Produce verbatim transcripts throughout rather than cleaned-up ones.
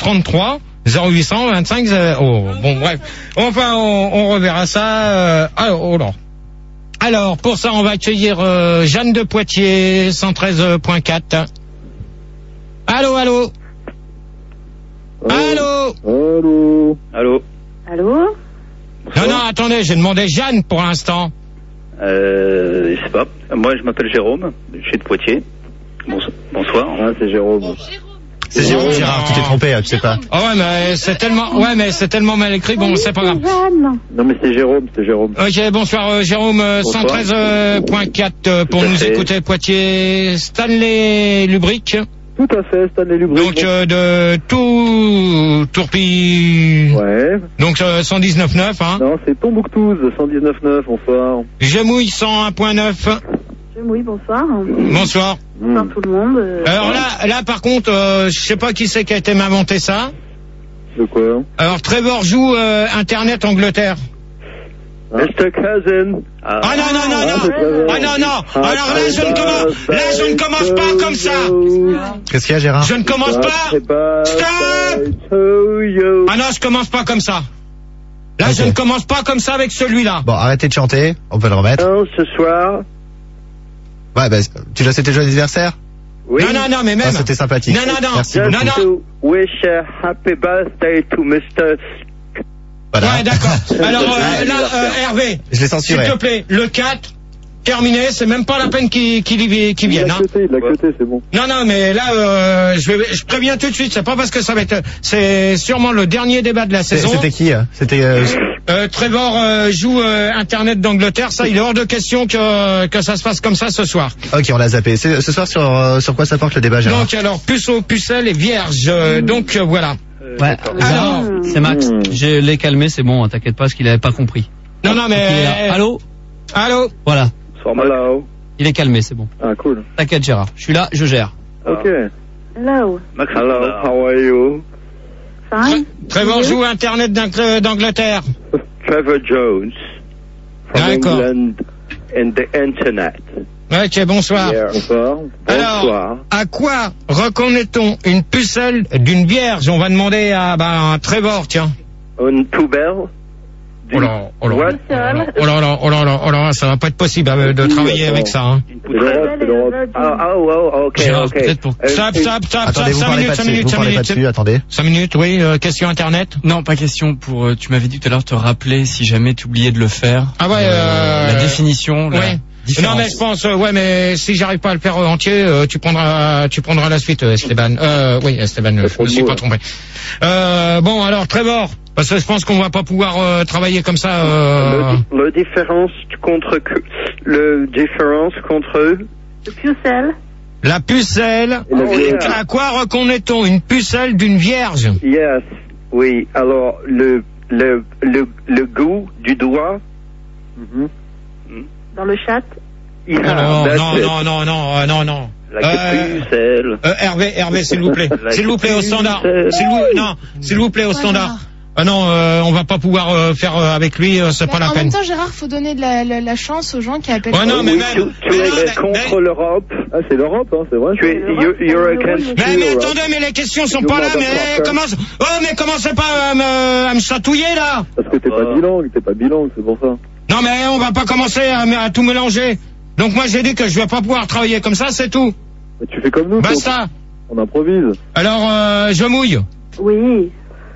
trente-trois zéro huit cent vingt-cinq oh, bon bref. Enfin, on, on reverra ça. Euh, alors, oh là. Alors, pour ça, on va accueillir euh, Jeanne de Poitiers, cent treize point quatre. Allô, allô. Allô. Allô. Allô. Allô. Non, non, attendez, j'ai demandé Jeanne pour l'instant. Euh, je sais pas. Moi, je m'appelle Jérôme. Je suis de Poitiers. Bonsoir. Bonsoir. Ah, c'est Jérôme. C'est Jérôme, Gérard, tu t'es trompé, tu sais pas. Oh ouais, mais c'est tellement, ouais, mais c'est tellement mal écrit, bon, c'est pas grave. Non, mais c'est Jérôme, c'est Jérôme. Ok, bonsoir, euh, Jérôme, euh, cent treize point quatre euh, pour nous fait. écouter, Poitiers. Stanley Lubric. Tout à fait, Stanley Lubric. Donc, euh, de tout, Tourpi. Ouais. Donc, euh, cent dix-neuf neuf, hein. Non, c'est Tombouctou, cent dix-neuf neuf, bonsoir. Je mouille cent un point neuf. Oui, bonsoir. Bonsoir. Bonsoir tout le monde. Euh, Alors là, là, par contre, euh, je sais pas qui c'est qui a été m'inventer ça. De quoi? Alors, Trevor joue euh, Internet Angleterre. mister Cousin. Ah, Ah non, non, non, non. Ah non, non. Alors là, je ne commence, là, je ne commence pas comme ça. Qu'est-ce qu'il y a, Gérard? Je ne commence pas. Stop. Ah non, je commence pas comme ça. Là, Ok. je ne commence pas comme ça avec celui-là. Bon, arrêtez de chanter, on peut le remettre. Non, ce soir. Ouais, bah, tu l'as souhaité joyeux anniversaire? Oui. Non, non, non, mais même. Ah, c'était sympathique. Non, non, non. Merci Non, beaucoup. non. To wish a happy birthday to mister Voilà. Ouais, d'accord. Alors euh, là, euh, Hervé, Je l'ai s'il censuré. te plaît, le quatre, terminé, c'est même pas la peine qu'il qu'il y- qu'il Il vienne. l'a Hein. coté, il l'a coté, c'est bon. Non, non, mais là, euh, je, vais, je préviens tout de suite, c'est pas parce que ça va être... C'est sûrement le dernier débat de la C'est- saison. C'était qui? euh C'était... euh, Euh, Trevor euh, joue euh, Internet d'Angleterre, ça, il est hors de question que, que ça se passe comme ça ce soir. Ok, on l'a zappé. C'est- Ce soir, sur, euh, sur quoi ça porte le débat, Gérard? Donc alors, puceau, pucelle et vierge, euh, donc euh, voilà. Ouais, Alors, c'est Max. Je l'ai calmé, c'est bon, t'inquiète pas, parce qu'il avait pas compris. non, non, Donc, il est mais... là. Allô? Allô. Voilà. Hello. Il est calmé, c'est bon. Ah, cool. T'inquiète, Gérard. Je suis là, je gère. Ok. Hello. Max, Hello, how are you? Fine. Trevor joue Internet d'Ang- d'Angleterre. Trevor Jones. From D'accord. England and the Internet. Ok, bonsoir. Yeah. Bonsoir. Alors, Bonsoir. à quoi reconnaît-on une pucelle d'une vierge? On va demander à, bah, à Trevor, tiens. Une poubelle. Oh là, oh là, What? oh là, oh là, là, oh là, là, oh là, ça va pas être possible euh, de travailler avec ça. Hein. une C'est l'Europe, poutrelle. c'est l'Europe. Ah, oh, oh, ok, Gérard, ok. peut-être pour- Euh, Stop, stop, stop, Attendez, stop, vous cinq parlez minutes, pas cinq dessus, minutes, vous cinq parlez pas minutes. dessus, attendez. cinq minutes, oui, euh, question Internet. Non, pas question pour. Euh, tu m'avais dit tout à l'heure te rappeler si jamais tu oubliais de le faire. Ah ouais, euh, la définition. La ouais. différence. Non mais je pense, euh, ouais, mais si j'arrive pas à le faire euh, entier, euh, tu prendras, tu prendras la suite, euh, Esteban. Euh, oui, Esteban, euh, je me suis pas trompé. Euh, bon, alors Trevor, parce que je pense qu'on va pas pouvoir euh, travailler comme ça. Euh... Le, le différence contre le différence contre eux. Le pucelle. La pucelle. Et la vierge. À quoi reconnaît-on une pucelle d'une vierge? Yes, oui. Alors le le le le goût du doigt. Mhm. Dans le chat. Yeah, non, that's non, it. non, non, non, euh, non, non. La Euh, pucelle. euh, Hervé, Hervé, s'il vous plaît, La s'il vous plaît au standard. pucelle. S'il vous, non, s'il vous plaît au standard. Ah non, euh, on va pas pouvoir euh, faire euh, avec lui, euh, c'est Mais pas la en peine. même temps, Gérard, faut donner de la, la, la chance aux gens qui appellent. Ouais, non, mais Oui, même. tu, tu mais es non, mais- contre mais- l'Europe. Ah, c'est l'Europe, hein, c'est vrai. Tu es you're, you're against Mais, mais Europe. attendez, mais les questions sont You pas là, mais motherfucker. comment, oh, mais commencez pas à me, à me chatouiller, là. Parce que t'es pas bilingue, t'es pas bilingue, c'est pour ça. Non, mais on va pas commencer à, à tout mélanger. Donc moi, j'ai dit que je vais pas pouvoir travailler comme ça, c'est tout. Mais tu fais comme nous. Basta. On improvise. Alors, euh, je mouille. Oui.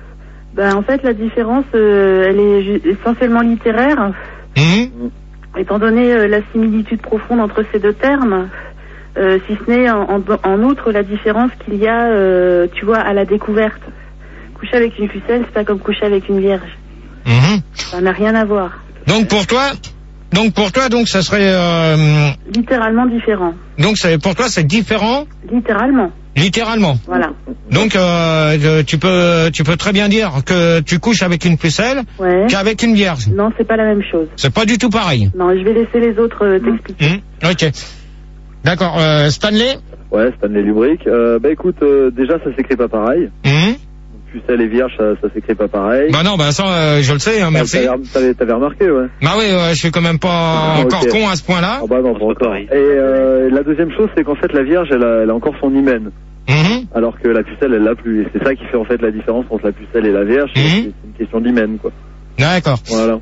Ben, en fait, la différence, euh, elle est ju- essentiellement littéraire, Hum étant donné euh, la similitude profonde entre ces deux termes, euh, si ce n'est en, en, en outre la différence qu'il y a, euh, tu vois, à la découverte. Coucher avec une pucelle, c'est pas comme coucher avec une vierge. Mhm. Ça n'a rien à voir. Donc pour toi, donc pour toi, donc ça serait, euh, Littéralement différent. donc c'est pour toi c'est différent, Littéralement. littéralement. Voilà. Donc euh, euh, tu peux, tu peux très bien dire que tu couches avec une pucelle Ouais. qu'avec une vierge. Non, c'est pas la même chose. C'est pas du tout pareil. Non, je vais laisser les autres euh, t'expliquer. Hum, Ok. D'accord. Euh, Stanley. Ouais, Stanley Lubric. Euh, bah écoute, euh, déjà ça s'écrit pas pareil. Hum Pucelle et vierge, ça, ça s'écrit pas pareil. Bah non, bah ça, euh, je le sais. Hein, merci. T'avais, t'avais, t'avais remarqué, ouais. Bah oui, ouais, je suis quand même pas Ah, encore ok. con à ce point-là. Ah bah non, pas encore. Et euh, la deuxième chose, c'est qu'en fait la vierge, elle a, elle a encore son hymen. Mhm. alors que la pucelle, elle l'a plus. Et c'est ça qui fait en fait la différence entre la pucelle et la vierge. Mhm. C'est, c'est une question d'hymen, quoi. D'accord. Voilà.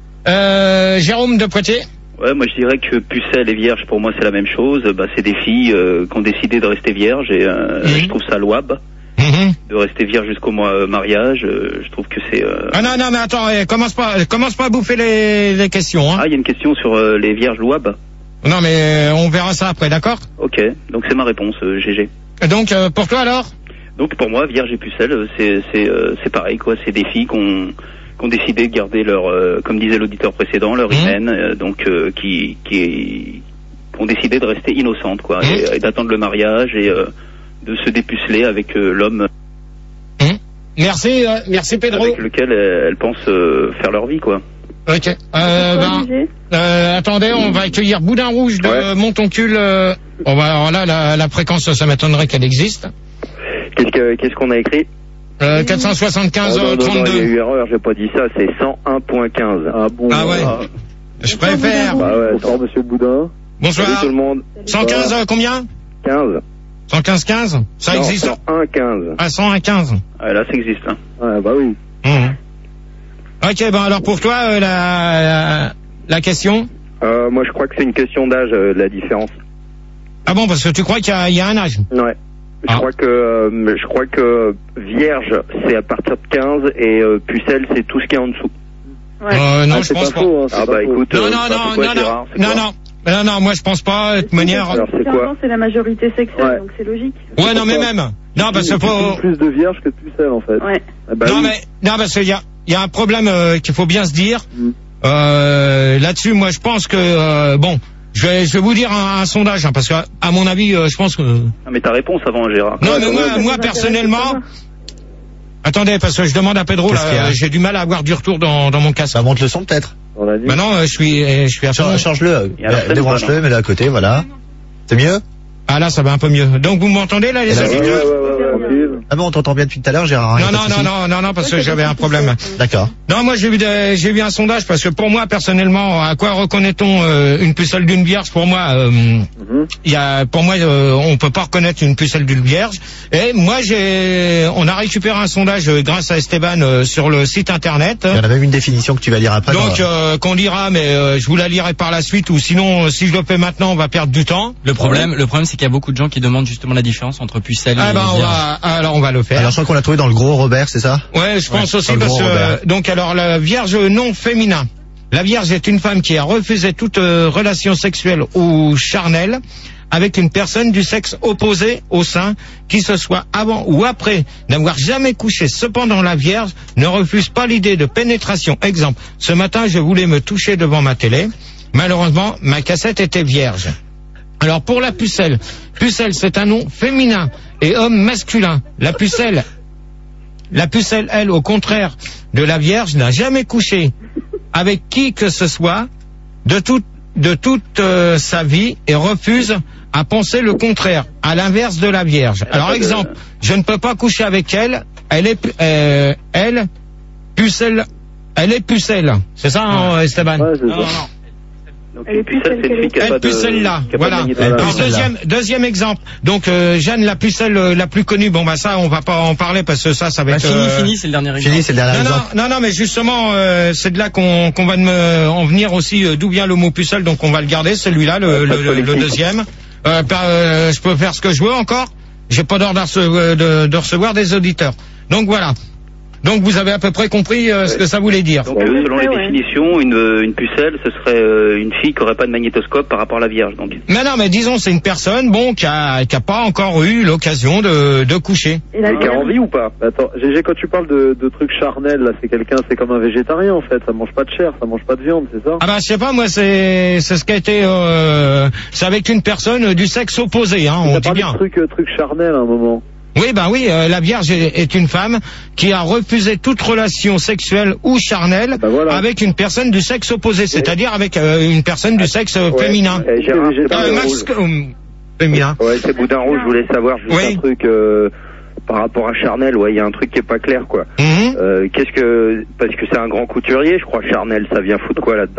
Euh, Jérôme de Poitiers. Ouais, moi je dirais que pucelle et vierge, pour moi c'est la même chose. Bah, c'est des filles euh, qui ont décidé de rester vierges et euh, Mhm. je trouve ça louable Mhm. de rester vierge jusqu'au mois, euh, mariage. Euh, je trouve que c'est... Euh... Ah non, non, mais attends, eh, commence pas, commence pas à bouffer les, les questions. Hein. Ah, il y a une question sur euh, les vierges louables. Non, mais euh, on verra ça après, d'accord? Ok, donc c'est ma réponse, euh, G G. Donc, euh, pour toi alors? Donc pour moi, vierge et pucelle, euh, c'est c'est euh, c'est pareil, quoi. C'est des filles qui ont qui ont décidé de garder leur, euh, comme disait l'auditeur précédent, leur Mmh. hymen, euh, donc euh, qui qui qui ont décidé de rester innocentes, quoi, Mmh. et, et d'attendre le mariage et euh, de se dépuceler avec euh, l'homme Hum. Merci, euh, merci Pedro. avec lequel elles, elles pensent euh, faire leur vie, quoi. Ok. Euh, ben, euh, attendez, on va accueillir Boudin Rouge de Ouais. Montoncule. Euh, on va, alors là, la, la fréquence, ça m'étonnerait qu'elle existe. Qu'est-ce que, qu'est-ce qu'on a écrit? Euh, quatre cent soixante-quinze Oh, non, non, non, il y a trente-deux. eu erreur, j'ai pas dit ça, c'est cent un point quinze. Ah bon. Ah ouais. Ah, Je préfère. bah ouais. Bonsoir, monsieur Boudin. Bonsoir. Salut tout le monde. cent quinze, euh, combien? quinze. cent quinze quinze. Ça Non, existe? cent un quinze. Ah, cent un quinze. Ah, là, ça existe. Hein. Ouais, bah oui. Hum. Ok, ben alors pour toi, euh, la, la, la question? Euh, moi, je crois que c'est une question d'âge, euh, la différence. Ah bon, parce que tu crois qu'il y a, il y a un âge? Ouais. Je Ah. crois que euh, je crois que vierge c'est à partir de quinze et euh, pucelle c'est tout ce qui est en dessous. Ouais. Euh, non, Ah, je c'est pense pas pas. faux, hein, c'est Ah pas bah faux. écoute. Non, euh, non, bah, non, c'est quoi, non, non, Gérard, c'est non, quoi non. Non, non, moi je pense pas, de toute manière. Alors c'est quoi? C'est la majorité sexuelle, Ouais. donc c'est logique. Ouais, non, mais même. Non, parce que Il y a faut. plus de vierges que de pucelles, en fait. Ouais. Ah bah Non, oui. mais, non, parce qu'il y a, il y a un problème euh, qu'il faut bien se dire. Mm. Euh, là-dessus, moi je pense que, euh, bon, je vais, je vais vous dire un, un sondage, hein, parce que, à mon avis, euh, je pense que. Non, Ah, mais ta réponse avant, Gérard. mais ouais, moi, ouais, moi ça personnellement. m'intéresse Attendez, parce que je demande à Pedro, Qu'est-ce qu'il y là, a euh, j'ai du mal à avoir du retour dans, dans mon casque. Ça monte le son peut-être. On a dit. Maintenant, euh, je suis, euh, je suis à fond. Change- Change-le, Il y a la euh, scène, débranche-le, voilà. mets-le à côté, voilà. C'est mieux? Ah là, ça va un peu mieux. Donc vous m'entendez là, les Et là, Ouais, ouais, auditeurs? ouais, ouais, ouais, ok. Ah bon, on t'entend bien depuis tout à l'heure, Gérard. hein, y a Non, pas non, de non, souci. non, non, non, parce que Ouais, j'avais c'est un pas problème. D'accord. Non, moi j'ai vu des- j'ai vu un sondage parce que pour moi personnellement, à quoi reconnaît-on euh, une pucelle d'une vierge? Pour moi, euh, Mhm. il y a, pour moi, euh, on peut pas reconnaître une pucelle d'une vierge. Et moi, j'ai, on a récupéré un sondage euh, grâce à Esteban euh, sur le site internet. Il y en a même une définition que tu vas lire après. Donc dans- euh, qu'on lira, mais euh, je vous la lirai par la suite, ou sinon, euh, si je le fais maintenant, on va perdre du temps. Le problème, le problème, c'est qu'il y a beaucoup de gens qui demandent justement la différence entre pucelle Ah et ben, on vierge. va, alors on va le faire. Alors je crois qu'on l'a trouvé dans le gros Robert, c'est ça? Ouais, je pense Ouais, aussi dans le parce gros que Robert. donc alors la vierge non féminin. La vierge est une femme qui a refusé toute euh, relation sexuelle ou charnelle avec une personne du sexe opposé au sein, qui ce soit avant ou après n'avoir jamais couché. Cependant, la vierge ne refuse pas l'idée de pénétration. Exemple, ce matin, je voulais me toucher devant ma télé. Malheureusement, ma cassette était vierge. Alors pour la pucelle, pucelle c'est un nom féminin et homme masculin. La pucelle, la pucelle, elle, au contraire de la vierge, n'a jamais couché avec qui que ce soit de toute de toute euh, sa vie et refuse à penser le contraire, à l'inverse de la vierge. Alors exemple, je ne peux pas coucher avec elle, elle est pu- euh, elle pucelle, elle est pucelle. C'est ça, hein, Esteban? Ouais, c'est Non, ça. non, non. Donc Elle est une pucelle, pucelle c'est une fille qui a Elle pas de... pucelle là, qui a pas de voilà. magnétisme. Alors, pucelle là. deuxième, deuxième exemple. Donc euh, Jeanne, la pucelle euh, la plus connue. Bon bah ça, on va pas en parler parce que ça, ça va Bah, être. fini, euh, fini, c'est le dernier exemple. Fini, c'est le dernier Non, non, exemple. non, non, mais justement, euh, c'est de là qu'on qu'on va me, en venir aussi euh, d'où vient le mot pucelle, donc on va le garder, celui-là, le, le, le, le deuxième. Euh, par- euh, je peux faire ce que je veux encore. J'ai pas d'ordre à rece- de, de recevoir des auditeurs. Donc voilà. Donc vous avez à peu près compris euh, ce que ça voulait dire. Donc, euh, selon les Ouais, ouais. définitions, une, euh, une pucelle, ce serait euh, une fille qui aurait pas de magnétoscope par rapport à la vierge. Donc, Mais non, mais disons, c'est une personne, bon, qui a, qui a pas encore eu l'occasion de, de coucher. Et la Qui a vierge, envie ou pas? Attends, Gégé, quand tu parles de, de trucs charnels, là, c'est quelqu'un, c'est comme un végétarien, en fait. Ça mange pas de chair, ça mange pas de viande, c'est ça? Ah bah je sais pas, moi c'est c'est ce qui a été, euh, c'est avec une personne du sexe opposé, hein, on T'as dit parlé bien. de trucs, euh, trucs charnels à un moment. Oui, bah oui, euh, la Vierge est, est une femme qui a refusé toute relation sexuelle ou charnelle Bah voilà. avec une personne du sexe opposé, c'est-à-dire avec euh, une personne du sexe euh, Ouais. féminin. Eh, Gérard, c'est Euh, Boudin Max, Rouge. euh, féminin. Ouais, c'est Boudin Rouge, je voulais savoir juste Oui. un truc euh, par rapport à Charnel, ouais, il y a un truc qui est pas clair, quoi. Mhm. Euh, qu'est-ce que... Parce que c'est un grand couturier, je crois, Charnel, ça vient foutre quoi là-dedans?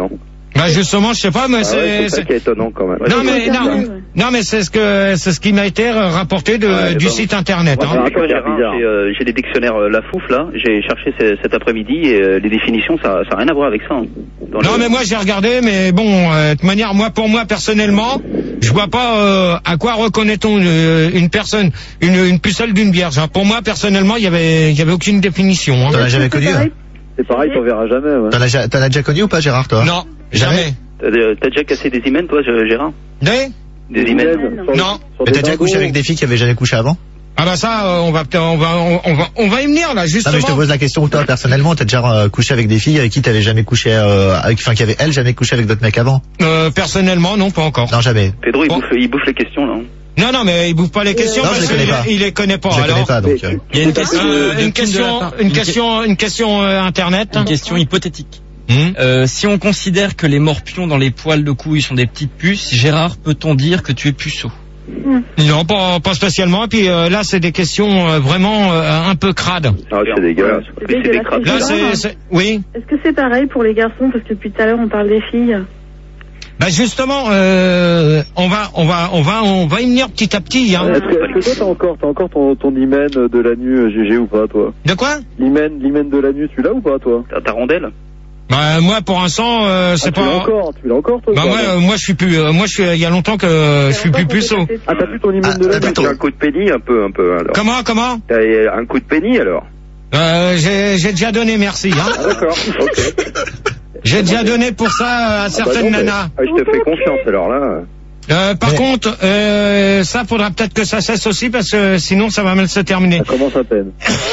Bah justement, je sais pas, mais Ah c'est... ouais, c'est ça c'est- qui est étonnant quand même. Non mais non, non mais c'est ce que c'est ce qui m'a été rapporté de, Ouais, du bah, site internet. Moi, Hein. c'est hyper Gérard, bizarre. j'ai, euh, j'ai des dictionnaires euh, La Fouf là, j'ai cherché ce- cet après-midi et euh, les définitions ça ça a rien à voir avec ça. Hein. Dans Non le- mais moi j'ai regardé, mais bon, euh, de toute manière, moi pour moi personnellement, je vois pas euh, à quoi reconnaît-on une, une personne, une, une pucelle d'une vierge. Hein. Pour moi personnellement, il y avait il y avait aucune définition. Hein. T'en as jamais connu hein C'est pareil, t'en verras jamais. Ouais. T'en as, ja- t'en as déjà connu ou pas, Gérard, toi? Non, jamais. T'as, euh, t'as déjà cassé des hymens toi, Gérard? Des Des hymens? Sur les- Non. sur Mais des t'as déjà dingos. couché avec des filles qui avaient jamais couché avant? Ah bah ça, euh, on va on va on, on va on va y venir là Non, justement. mais je te pose la question, toi, personnellement, t'as déjà euh, couché avec des filles avec qui t'avais jamais couché, euh, avec, enfin, qui avaient, elles, jamais couché avec d'autres mecs avant? Euh, personnellement, non, pas encore. Non, jamais. Pedro il, Bon. bouffe, il bouffe les questions là. Hein. Non, non, mais il bouffe pas les questions Non, parce je les qu'il connais pas. il les connaît pas. Je les Alors, connais pas, donc, euh, Il y a une question, Euh, de- une de- question, de la part- une question, une question euh, internet. Une question hypothétique. Hmm. Euh, si on considère que les morpions dans les poils de couilles sont des petites puces, Gérard, peut-on dire que tu es puceau? Non, pas, pas spécialement. Et puis euh, là, c'est des questions euh, vraiment euh, un peu crades. Ah, c'est dégueulasse. C'est Mais c'est des dégueulasse. crapes. Là, Gérard, c'est, c'est- oui. Est-ce que c'est pareil pour les garçons? Parce que depuis tout à l'heure, on parle des filles. Bah justement, euh, on va, on va, on va, on va y venir petit à petit. Hein. Est-ce que, est-ce que toi t'as encore, t'as encore ton, ton hymen de la nu G G ou pas, toi? De quoi? L'hymen, l'hymen de la nu, tu l'as ou pas, toi? T'as ta rondelle? Bah moi, pour l'instant, euh, c'est Ah, tu l'as pas. encore, tu l'as encore, toi? ou Bah pas, moi, non euh, moi, je suis plus. euh, moi, je suis. Il y a longtemps que je suis plus puceau. Ah, t'as plus ton hymen Ah, de la t'as nu? plus ton- T'as un coup de pénis un peu, un peu alors. Comment, comment? T'as un coup de pénis alors? euh, j'ai, j'ai déjà donné, merci. Hein. Ah, d'accord, ok. J'ai déjà donné pour ça à certaines bah non, mais- nanas. Ah, je te fais confiance alors là. Euh, par Mais- contre, euh, ça faudra peut-être que ça cesse aussi parce que sinon ça va mal se terminer. Ça commence à peine.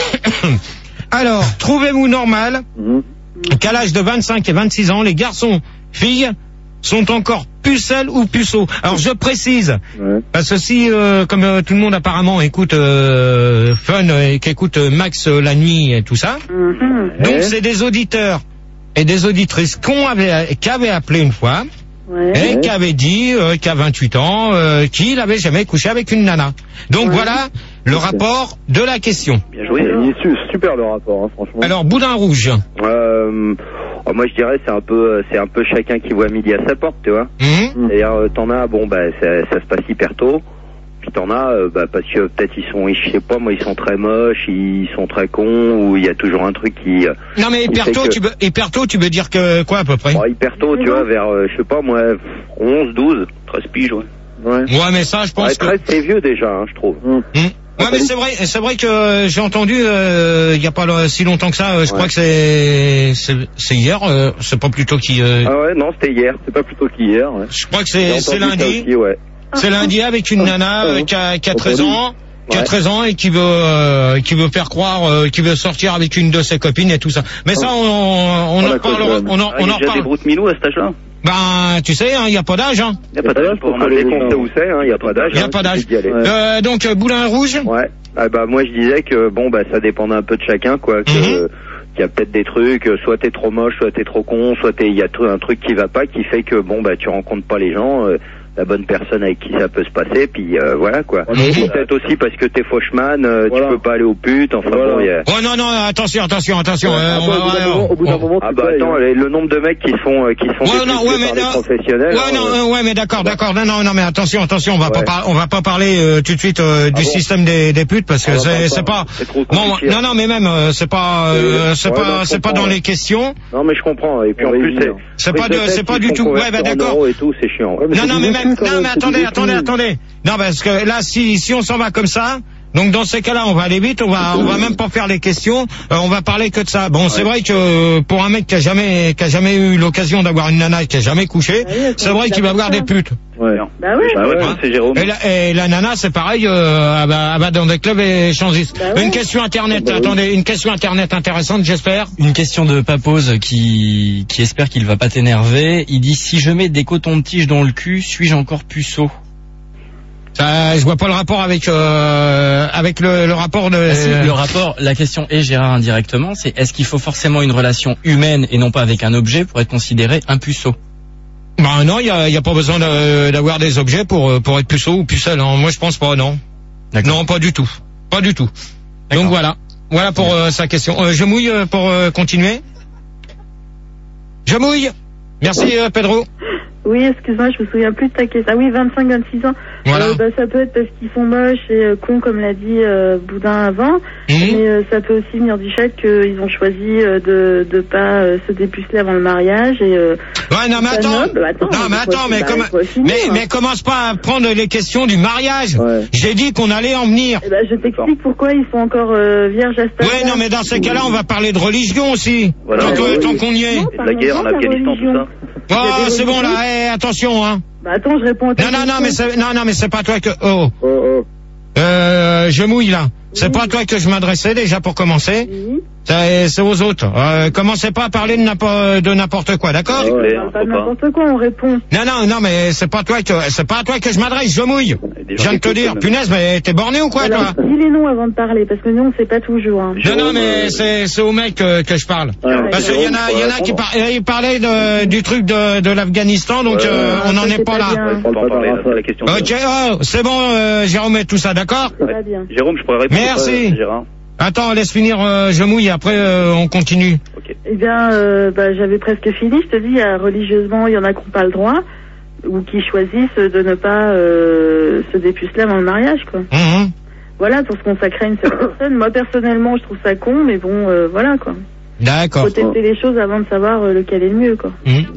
Alors, trouvez-vous normal Mhm. qu'à l'âge de vingt-cinq et vingt-six ans, les garçons, filles, sont encore pucelles ou puceaux? Alors je précise, Ouais. parce que si, euh, comme euh, tout le monde apparemment écoute euh, Fun euh, et qu'écoute euh, Max euh, la nuit et tout ça, Mhm. donc Ouais. c'est des auditeurs et des auditrices qu'on avait, qui avaient appelé une fois Ouais. et Ouais. qui avait dit euh, qu'à vingt-huit ans, euh, qu'il n'avait jamais couché avec une nana. Donc Ouais. voilà le rapport de la question. Bien joué. Il Hein. est su- super le rapport, hein, franchement. Alors, Boudin Rouge. Euh, oh, moi je dirais c'est un peu, c'est un peu chacun qui voit midi à sa porte, tu vois. Hum, D'ailleurs, euh, t'en as, bon, bah, ça, ça se passe hyper tôt. Puis t'en as, euh, bah, parce que peut-être ils sont, je sais pas, moi, ils sont très moches, ils sont très cons, ou il y a toujours un truc qui, euh, Non mais Il hyper fait tôt, que- tu veux, hyper tôt, tu veux dire que quoi à peu près? bon, hyper tôt, tu vois, vers, euh, je sais pas, moi, onze, douze. treize piges, ouais. Ouais. Ouais, mais ça, je pense Ouais, que. treize, c'est vieux déjà, hein, je trouve. Hum. Hum. Ouais, mais c'est vrai, c'est vrai que j'ai entendu euh, il y a pas le- si longtemps que ça. euh, je Ouais. crois que c'est c'est c'est hier. euh, c'est pas plutôt qui. euh, Ah ouais, non, c'était hier. C'est pas plutôt qu'hier, ouais. je crois que J'ai c'est c'est entendu ça lundi. aussi, ouais. C'est lundi avec une nana euh, qui a, qui a treize ans. Qui a Ouais. treize ans et qui veut euh, qui veut faire croire euh, qui veut sortir avec une de ses copines et tout ça. Mais ça on on, on Oh, en la parlera, cochonne. on en Ah, on il y a en déjà des reparle. broutes minous à cet âge-là. Ben tu sais, il y a pas d'âge. Hein. Il n'y a pas d'âge pour en Dès aller. qu'on sait où c'est, hein, il y a pas d'âge. Il y a hein, pas il d'âge. suffit d'y aller. Ouais. Euh, donc euh, Boulin Rouge. Ouais. Ah bah moi je disais que bon bah ça dépendait un peu de chacun quoi. Que, Mhm. qu'il y a peut-être des trucs, euh, soit t'es trop moche, soit t'es trop con, soit t'es- il y a tout- un truc qui va pas qui fait que bon bah tu rencontres pas les gens, euh, la bonne personne avec qui ça peut se passer, puis euh, voilà quoi. Ouais, mais- Peut-être aussi parce que t'es faucheman, euh, Voilà. tu peux pas aller aux putes, enfin Voilà. bon il y a... Oh non non attention attention attention. Ouais, euh, après, on va- au bout d'un ouais, moment- au bout d'un on- moment, Ah tu bah payes, attends, hein. le, le nombre de mecs qui sont euh, qui sont Ouais, non, dépouillés ouais, mais par des non. professionnels. Ouais hein, non euh, euh, ouais mais d'accord d'accord non non non mais attention attention on va pas Ouais. par- on va pas parler euh, tout de suite euh, du Ah bon système des, des putes parce que On va c'est pas c'est pas parler. C'est trop non compliqué. non non mais même euh, c'est pas euh, Ouais, c'est ouais, pas non, je c'est pas comprends, dans ouais. les questions. Non mais je comprends. Et puis On en va y plus c'est venir. C'est pas de c'est pas du tout ouais bah d'accord. Et tout, c'est chiant. Ouais, mais Non c'est non du mais vécu, même quand non même, mais c'est du attendez vécu. attendez attendez. Non parce que là si si on s'en va comme ça. Donc dans ces cas-là, on va aller vite, on va on va même pas faire les questions, euh, on va parler que de ça. Bon, c'est vrai que euh, pour un mec qui a jamais qui a jamais eu l'occasion d'avoir une nana et qui a jamais couché, Ouais, c'est vrai qu'il va voir des putes. Ouais. Bah ouais. Bah ouais, Hein c'est Jérôme. Et la, et la nana, c'est pareil, euh, elle, va, elle va dans des clubs échangistes. Bah ouais. Une question internet, Bah oui. attendez, une question internet intéressante, j'espère. Une question de Papose qui, qui espère qu'il va pas t'énerver. Il dit, si je mets des cotons-tiges dans le cul, suis-je encore puceau? Ça, je vois pas le rapport avec euh, avec le, le rapport de. Ah si, le rapport, la question est, Gérard, indirectement, c'est est-ce qu'il faut forcément une relation humaine et non pas avec un objet pour être considéré un puceau? Bah non, il y a, y a pas besoin de- d'avoir des objets pour euh, pour être puceau ou pucelle. Hein. Moi, je pense pas, non. D'accord. Non, pas du tout, pas du tout. D'accord. Donc voilà, voilà pour euh, sa question. Euh, je mouille euh, pour euh, continuer. Je mouille. Merci euh, Pedro. Oui, excuse-moi, je me souviens plus de ta question. Ah oui, vingt-cinq vingt-six ans. Voilà. Euh, bah, ça peut être parce qu'ils sont moches et euh, cons, comme l'a dit euh, Boudin avant. Mmh. Mais euh, ça peut aussi venir du fait qu'ils ont choisi euh, de de pas euh, se dépuceler avant le mariage. Et, euh, Ouais, non mais pas attends. noble. Attends, Non mais faut- attends, mais bah, comme, faut finir, mais hein. mais commence pas à prendre les questions du mariage. Ouais. J'ai dit qu'on allait en venir. Eh ben, je t'explique pourquoi ils sont encore euh, vierges à cet âge-là. Ouais, non mais dans ces cas-là, on va parler de religion aussi. Voilà. Tant que- Ouais, tant oui. qu'on y est. Non, Et de la guerre en parlons-en de la Afghanistan, tout religion. ça. Oh, des c'est bon religions. là. Eh, attention hein. Bah attends, je réponds à ta Non non non, question. mais c'est, non non mais c'est pas toi que. Oh. Oh, oh. Euh, je mouille là. C'est pas à toi que je m'adressais déjà pour commencer. Oui. C'est c'est aux autres. Euh, commencez pas à parler de n'importe de n'importe quoi, d'accord? S'il vous plaît, On hein, parle pas faut de pas. n'importe quoi, on répond. Non non non mais c'est pas toi que c'est pas à toi que je m'adresse. Je mouille. Des Je gens viens de te qui dire. écoutent, quand même. Punaise, mais t'es borné ou quoi Alors, toi? dis les noms avant de parler, parce que nous, on sait pas toujours. Hein. Non Jérôme, non mais euh, c'est c'est au mec que, que je parle. Ouais, Parce qu'il y en a il y en a qui par, il parlait de, du truc de, de l'Afghanistan, donc Ouais, euh, ouais, on n'en ça, est c'est pas pas là. bien. Ouais, faut pas en parler, là, c'est la question. Ok, oh, c'est bon, euh, Jérôme et tout ça, d'accord? C'est pas bien. Jérôme, je pourrais répondre. Merci. euh, Gérard. Attends, laisse finir, euh, je mouille, après euh, on continue. Ok. Eh bien, euh, bah, j'avais presque fini. Je te dis, il y a, religieusement, il y en a qui n'ont pas le droit, ou qui choisissent de ne pas euh, se dépuceler avant le mariage, quoi. Mhm. Voilà, pour se consacrer à une seule personne. Moi, personnellement, je trouve ça con, mais bon, euh, voilà, quoi. D'accord. Faut tester les choses avant de savoir euh, lequel est le mieux, quoi. Mhm.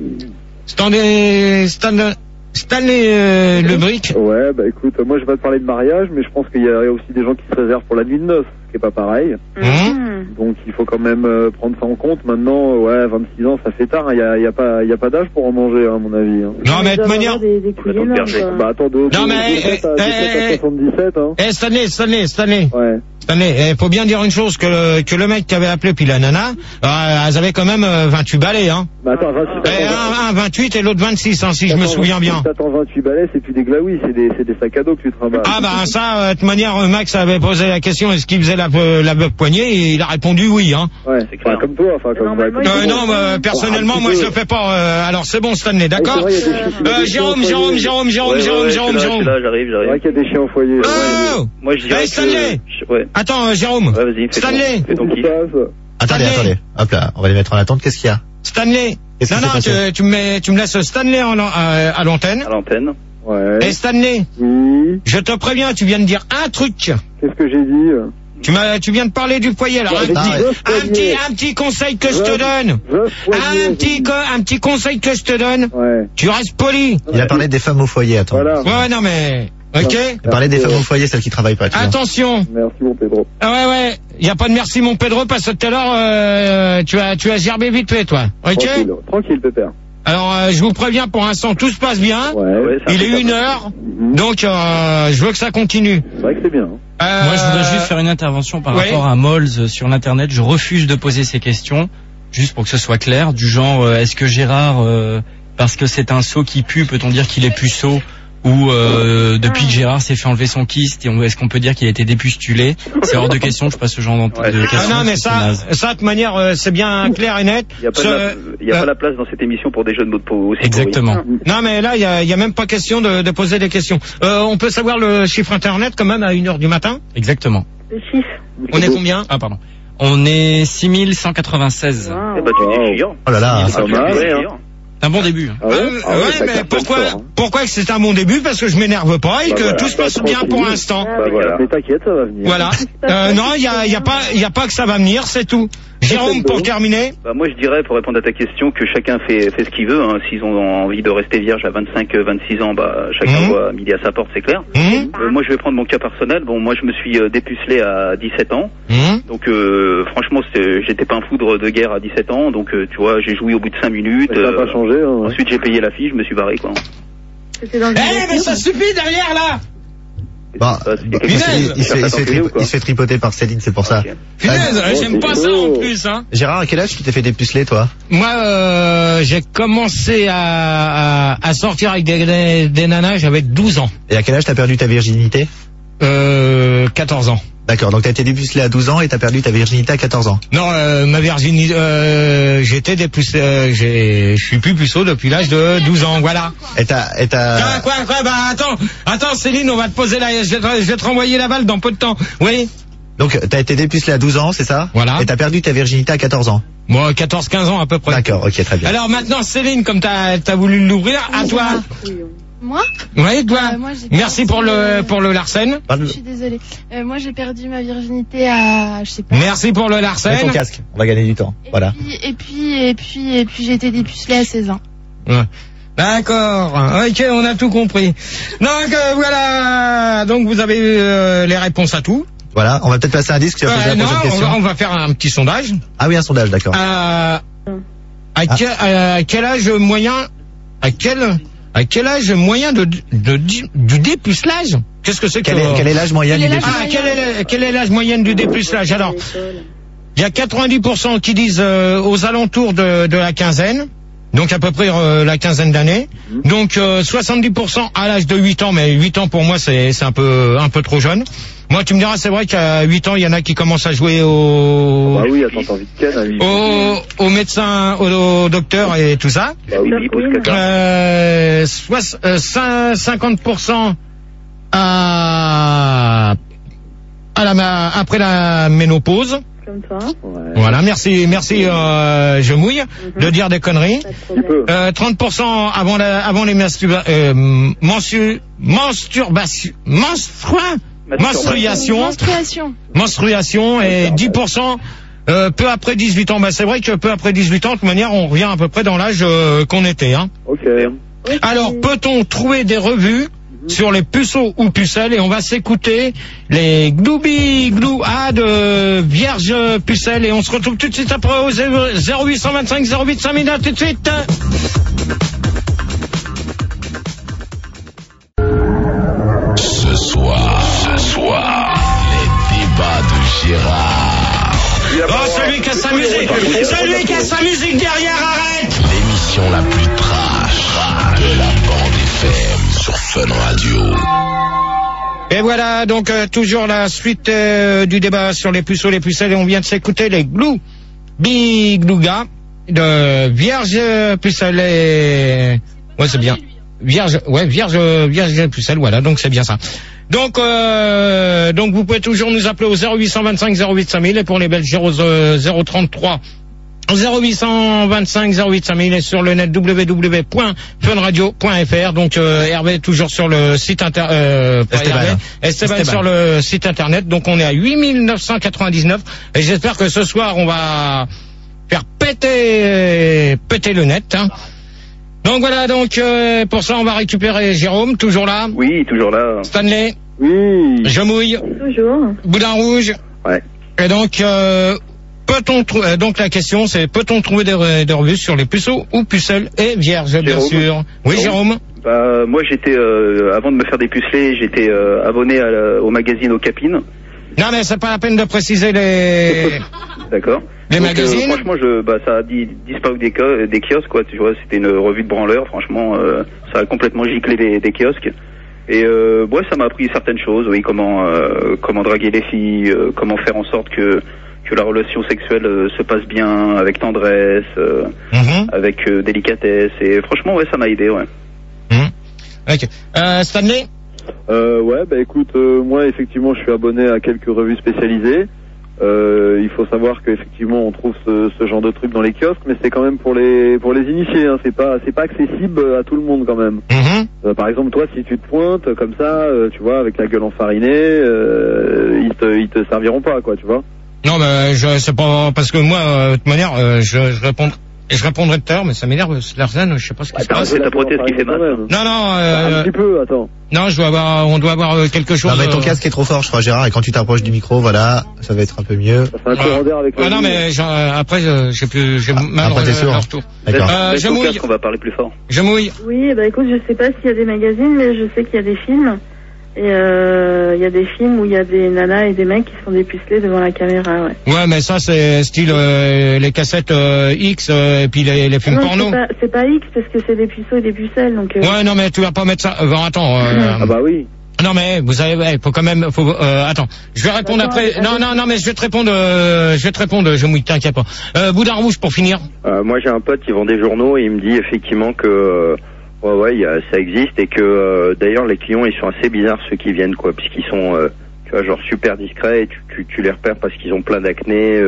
Stanley, Stanley, Stanley euh, Le Brick. Ouais, bah écoute, moi je vais pas te parler de mariage, mais je pense qu'il y a aussi des gens qui se réservent pour la nuit de noces, ce qui est pas pareil. Mhm. Donc il faut quand même euh, prendre ça en compte. Maintenant, ouais, vingt-six ans, ça fait tard. Il y a, y a pas, y a pas d'âge pour en manger, hein, à mon avis. Hein. Non mais de toute manière. Des, des couilles Complètement énormes, perché. quoi. Bah attends, de, Non, de- mais, de dix-sept à, eh, dix-sept à eh, soixante-dix-sept, hein. Eh Stanley, Stanley, Stanley. Ouais. Stanley, il faut bien dire une chose, que le, que le mec qui avait appelé puis la nana, euh, elles avaient quand même euh, vingt-huit balais, hein. Bah attends, vingt-six, Et un, un vingt-huit et l'autre vingt-six, hein, si je me souviens bien. T'attends vingt-huit balais, c'est plus des glaouis, c'est des, c'est des sacs à dos que tu travailles. Ah bah ça, euh, de toute manière, euh, Max avait posé la question, est-ce qu'il faisait la, euh, la bœuf poignée, et il a répondu oui, hein. Ouais, C'est clair. enfin, comme toi, enfin, comme Normalement, bah, Euh, comme non, toi. euh, personnellement, Oh, un moi petit je peu. le fais pas. euh, alors c'est bon, Stanley, d'accord? Ouais, c'est vrai, il y a des chiens- il y a Euh, des chiens Jérôme, au Jérôme, foyer. Jérôme, Jérôme, Ouais, Jérôme, ouais, ouais, Jérôme, je suis là, Jérôme. je suis là, j'arrive, C'est vrai j'arrive. qu'il y a des chiens au foyer. Oh Moi, je dirais Hey, Stanley. que... Ouais. Attends, euh, Jérôme. Ouais, vas-y, fais ton- Stanley. fais ton Qu'est-ce qui kiff. se passe? Attendez, Stanley. attendez. Hop là, on va les mettre en attente. Qu'est-ce qu'il y a? Stanley. Qu'est-ce Non, qui non, s'est passé tu, tu me mets, tu me laisses Stanley en, euh, à l'antenne. À l'antenne. Ouais. Et Stanley, Oui. je te préviens, tu viens de dire un truc. Qu'est-ce que j'ai dit? Tu m'as, tu viens de parler du foyer, alors Ouais, un j'ai petit, dit veuf un poignée. petit, un petit conseil que je te Veuf- donne. Veuf poignée, Un petit, co- un petit conseil que je te donne. Ouais. Tu restes poli. Il a parlé des femmes au foyer, attends. Voilà. Ouais, non mais, ok. Il a parlé des femmes au foyer, celles qui travaillent pas, tu vois. Attention. Merci, mon Pedro. Ah ouais, ouais. Y a pas de merci, mon Pedro, parce que tout à l'heure, euh, tu as, tu as gerbé vite fait, toi. Ok? Tranquille, tranquille, pépère. Alors, euh, je vous préviens, pour l'instant, tout se passe bien. Ouais. Ouais, ça Il fait est pas une mal. heure. Mhm. Donc, euh, je veux que ça continue. C'est vrai que c'est bien. Euh, Moi, je voudrais juste faire une intervention par ouais. rapport à Mols sur l'internet. Je refuse de poser ces questions, juste pour que ce soit clair, du genre euh, est-ce que Gérard, euh, parce que c'est un sot qui pue, peut-on dire qu'il est puceau, ou euh, depuis que Gérard s'est fait enlever son kyste, et on- est-ce qu'on peut dire qu'il a été dépustulé? C'est hors de question. Je passe ce genre de Ouais. de questions. Ah non, mais c'est ça, naze. ça, de toute manière, euh, c'est bien clair et net. Il n'y a, pas, Ce- de la... il y a euh, pas la place dans cette émission pour des jeux de mots de peau aussi. Exactement. Non, mais là, il y a, y a même pas question de, de poser des questions. Euh, on peut savoir le chiffre internet quand même à une heure du matin. Exactement. Le chiffre. On est combien? Ah pardon. On est six mille cent quatre-vingt-seize. Wow. Eh bah, tu déchires. Oh là là. C'est pas mal. Tu déchires. C'est un bon début. hein. Ah ouais, Euh, ah ouais, ouais, ça mais cartonne pourquoi, fort, hein. pourquoi que c'est un bon début? Parce que je m'énerve pas et Bah que voilà. tout se passe Bah, bien pour tranquille. l'instant. Ah, Bah voilà. Mais t'inquiète, ça va venir. Voilà. Euh, non, il y a, y a pas, y a pas que ça va venir, c'est tout. Jérôme, pour terminer. Bah, moi, je dirais, pour répondre à ta question, que chacun fait, fait ce qu'il veut. Hein. S'ils ont envie de rester vierge à vingt-cinq, vingt-six ans, bah, chacun Mhm. voit midi à sa porte, c'est clair. Hum, Euh, moi, je vais prendre mon cas personnel. Bon, moi, je me suis euh, dépucelé à dix-sept ans. hum. Donc, euh, franchement, c'était- j'étais pas un foudre de guerre à dix-sept ans. Donc, euh, tu vois, j'ai joui au bout de cinq minutes. Mais ça n'a euh, pas changé, hein. Ensuite, j'ai payé la fille, je me suis barré, quoi. C'était dans une Eh, mais voiture. ça suffit derrière, là! Et Bah, ça, il y a il, quelqu'un se, qui- il, se, qui il se fait s'attend tri- ou quoi il se fait tripoter par Céline, c'est pour ça. Ok. Punaise, Ah, j'aime oh, pas c'est ça en beau. plus, hein. Gérard, à quel âge tu t'es fait dépuceler, toi? Moi, euh, j'ai commencé à, à, à sortir avec des, des, des nanas, j'avais douze ans. Et à quel âge t'as perdu ta virginité? Euh, quatorze ans. D'accord, donc t'as été dépucelé à douze ans et t'as perdu ta virginité à quatorze ans. Non, euh, ma virginité, euh, j'étais dépucé, euh, j'ai, je suis plus puceau depuis l'âge de douze ans, voilà. Et t'as, et Ah, t'as, quoi, quoi, bah attends, attends Céline, on va te poser la, je vais te, je vais te renvoyer la balle dans peu de temps. Oui. donc t'as été dépucelé à douze ans, c'est ça? Voilà. Et t'as perdu ta virginité à quatorze ans. Bon, quatorze quinze ans à peu près. D'accord, ok, très bien. Alors maintenant, Céline, comme t'as as voulu l'ouvrir, à toi. Moi Oui, toi. Euh, moi, j'ai Merci pour le perdu, pour le Larsen. Je suis désolée. Euh, moi, j'ai perdu ma virginité à, je sais pas. Merci pour le Mets Larsen. ton casque, on va gagner du temps. Et Voilà. Puis, et puis, et puis, et puis, j'ai été dépucelée à seize ans. Ouais. D'accord. Ok, on a tout compris. Donc euh, voilà. Donc vous avez euh, les réponses à tout. Voilà, on va peut-être passer un disque, tu vas poser Euh, la non, prochaine on question. va, on va faire un petit sondage. Ah oui, un sondage, d'accord. À, à, quel, à quel âge moyen, à quel, à quel âge moyen de, de, de du dépucelage? Qu'est-ce que c'est que Quel est, quel est l'âge moyen Quel du est l'âge dépucelage? Ah, quel est, le- quel est l'âge moyen du dépucelage? Alors, il y a quatre-vingt-dix pour cent qui disent euh, aux alentours de, de la quinzaine. Donc à peu près euh, la quinzaine d'années. Donc euh, soixante-dix pour cent à l'âge de huit ans, mais huit ans pour moi c'est c'est un peu un peu trop jeune. Moi tu me diras, c'est vrai qu'à huit ans, il y en a qui commencent à jouer au Bah oui, attends, t'as envie de ken à huit. au, au médecin, au, au docteur et tout ça. Bah oui, il pose caca. Euh, soix- euh, cin- cinquante pour cent à à la ma- après la ménopause. Comme toi. Ouais. Voilà, merci, merci, euh, je mouille de dire des conneries. Pas de Un problème. peu. Euh, trente pour cent avant la, avant les masturba, euh, mensu, mensturbation, menstrua, menstruation, Menstruation. menstruation et dix pour cent euh, peu après dix-huit ans. Bah, c'est vrai que peu après dix-huit ans, de toute manière, on revient à peu près dans l'âge euh, qu'on était, hein. Ok. Alors, peut-on trouver des revues sur les puceaux ou pucelles, et on va s'écouter les Gloubi Glou A de Vierge Pucelle, et on se retrouve tout de suite après au zéro huit cent vingt-cinq zéro huit cinq mille, à tout de suite. Ce soir, ce soir, les débats de Gérard. Oh, celui qui a sa musique, celui qui a sa musique derrière, arrête. L'émission la plus trash de la bande F M sur Fun Radio. Et voilà, donc euh, toujours la suite euh, du débat sur les puceaux, les pucelles, et on vient de s'écouter les Glou Big Glouga de Vierge Pucelle et... Ouais, c'est bien. Vierge, ouais, Vierge, Vierge Pucelle, voilà, donc c'est bien ça. Donc, euh, donc vous pouvez toujours nous appeler au zéro huit cent vingt-cinq zéro huit cinq mille, et pour les Belges zéro trente-trois zéro huit cent vingt-cinq zéro huit cinq mille, et sur le net w w w point fun radio point f r. Donc euh, Hervé toujours sur le site inter euh, pas Esteban. Hervé, Esteban, Esteban. sur le site internet. Donc on est à huit mille neuf cent quatre-vingt-dix-neuf, et j'espère que ce soir on va faire péter péter le net, hein. Donc voilà, donc euh, pour ça on va récupérer Jérôme, toujours là. Oui, toujours là. Stanley, Oui. je mouille, Toujours. Boudin rouge. Ouais. Et donc euh, peut-on trou- euh, donc la question c'est, peut-on trouver des, re- des revues sur les puceaux ou pucelles et vierges, bien Jérôme. sûr. Oui, Jérôme. Bah, moi, j'étais, euh, avant de me faire dépuceler, j'étais euh, abonné à la- au magazine Okapine. Non mais c'est pas la peine de préciser les D'accord. les Donc, magazines. euh, franchement, je, bah, ça a di- disparu des, co- des kiosques, quoi. Tu vois, c'était une revue de branleur. Franchement, euh, ça a complètement giclé des, des kiosques. Et euh, ouais, ça m'a appris certaines choses. Oui, comment euh, comment draguer les filles, euh, comment faire en sorte que que la relation sexuelle euh, se passe bien, avec tendresse, euh, Mhm. avec euh, délicatesse. Et franchement, ouais, ça m'a aidé, ouais. Mhm. Ok. Euh, Stanley. Euh, ouais, bah écoute, euh, moi effectivement je suis abonné à quelques revues spécialisées. Euh, il faut savoir qu'effectivement on trouve ce, ce genre de trucs dans les kiosques, mais c'est quand même pour les pour les initiés, hein. C'est pas c'est pas accessible à tout le monde quand même. Mhm. Euh, par exemple, toi, si tu te pointes comme ça, euh, tu vois, avec la gueule enfarinée, euh, ils te ils te serviront pas, quoi, tu vois. Non mais je c'est pas parce que moi euh, de toute manière euh, je, je réponds et je répondrai tout à l'heure, mais ça m'énerve, Larsen, je sais pas ce qui Ouais, se t'as passe. c'est ta prothèse qui fait mal. Non non Un euh, petit peu, attends. non, je dois avoir on doit avoir euh, quelque chose. Non, mais ton euh, casque est trop fort, je crois, Gérard, et quand tu t'approches du micro, voilà, ça va être un peu mieux. Ça fait un courant d'air avec Ah la non ligne. mais genre, euh, après euh, j'ai plus j'ai mal après, t'es sourd. leur tour. D'accord. Euh, Laisse je ton mouille. casque, on va parler plus fort. Je mouille. Oui, bah écoute, je sais pas s'il y a des magazines, mais je sais qu'il y a des films. Et euh, il y a des films où il y a des nanas et des mecs qui sont dépucelés devant la caméra, ouais. Ouais, mais ça c'est style euh, les cassettes euh, X euh, et puis les, les films non, porno. c'est pas, c'est pas X parce que c'est des puceaux et des pucelles, donc. Euh... Ouais, non mais tu vas pas mettre ça. Euh, bon, attends. Euh, Ah bah oui. Non mais vous savez, ouais, faut quand même. Faut, euh, attends, je vais répondre Attends, après. attends. Non, non, non, mais je vais te répondre. Euh, je vais te répondre. Je mouille, t'inquiète pas. Euh, Boudin rouge pour finir. Euh, moi j'ai un pote qui vend des journaux et il me dit effectivement que euh, ouais ouais il y a, ça existe et que euh, d'ailleurs les clients ils sont assez bizarres ceux qui viennent quoi, puisqu'ils sont euh, tu vois genre super discrets et tu, tu, tu les repères parce qu'ils ont plein d'acné, euh,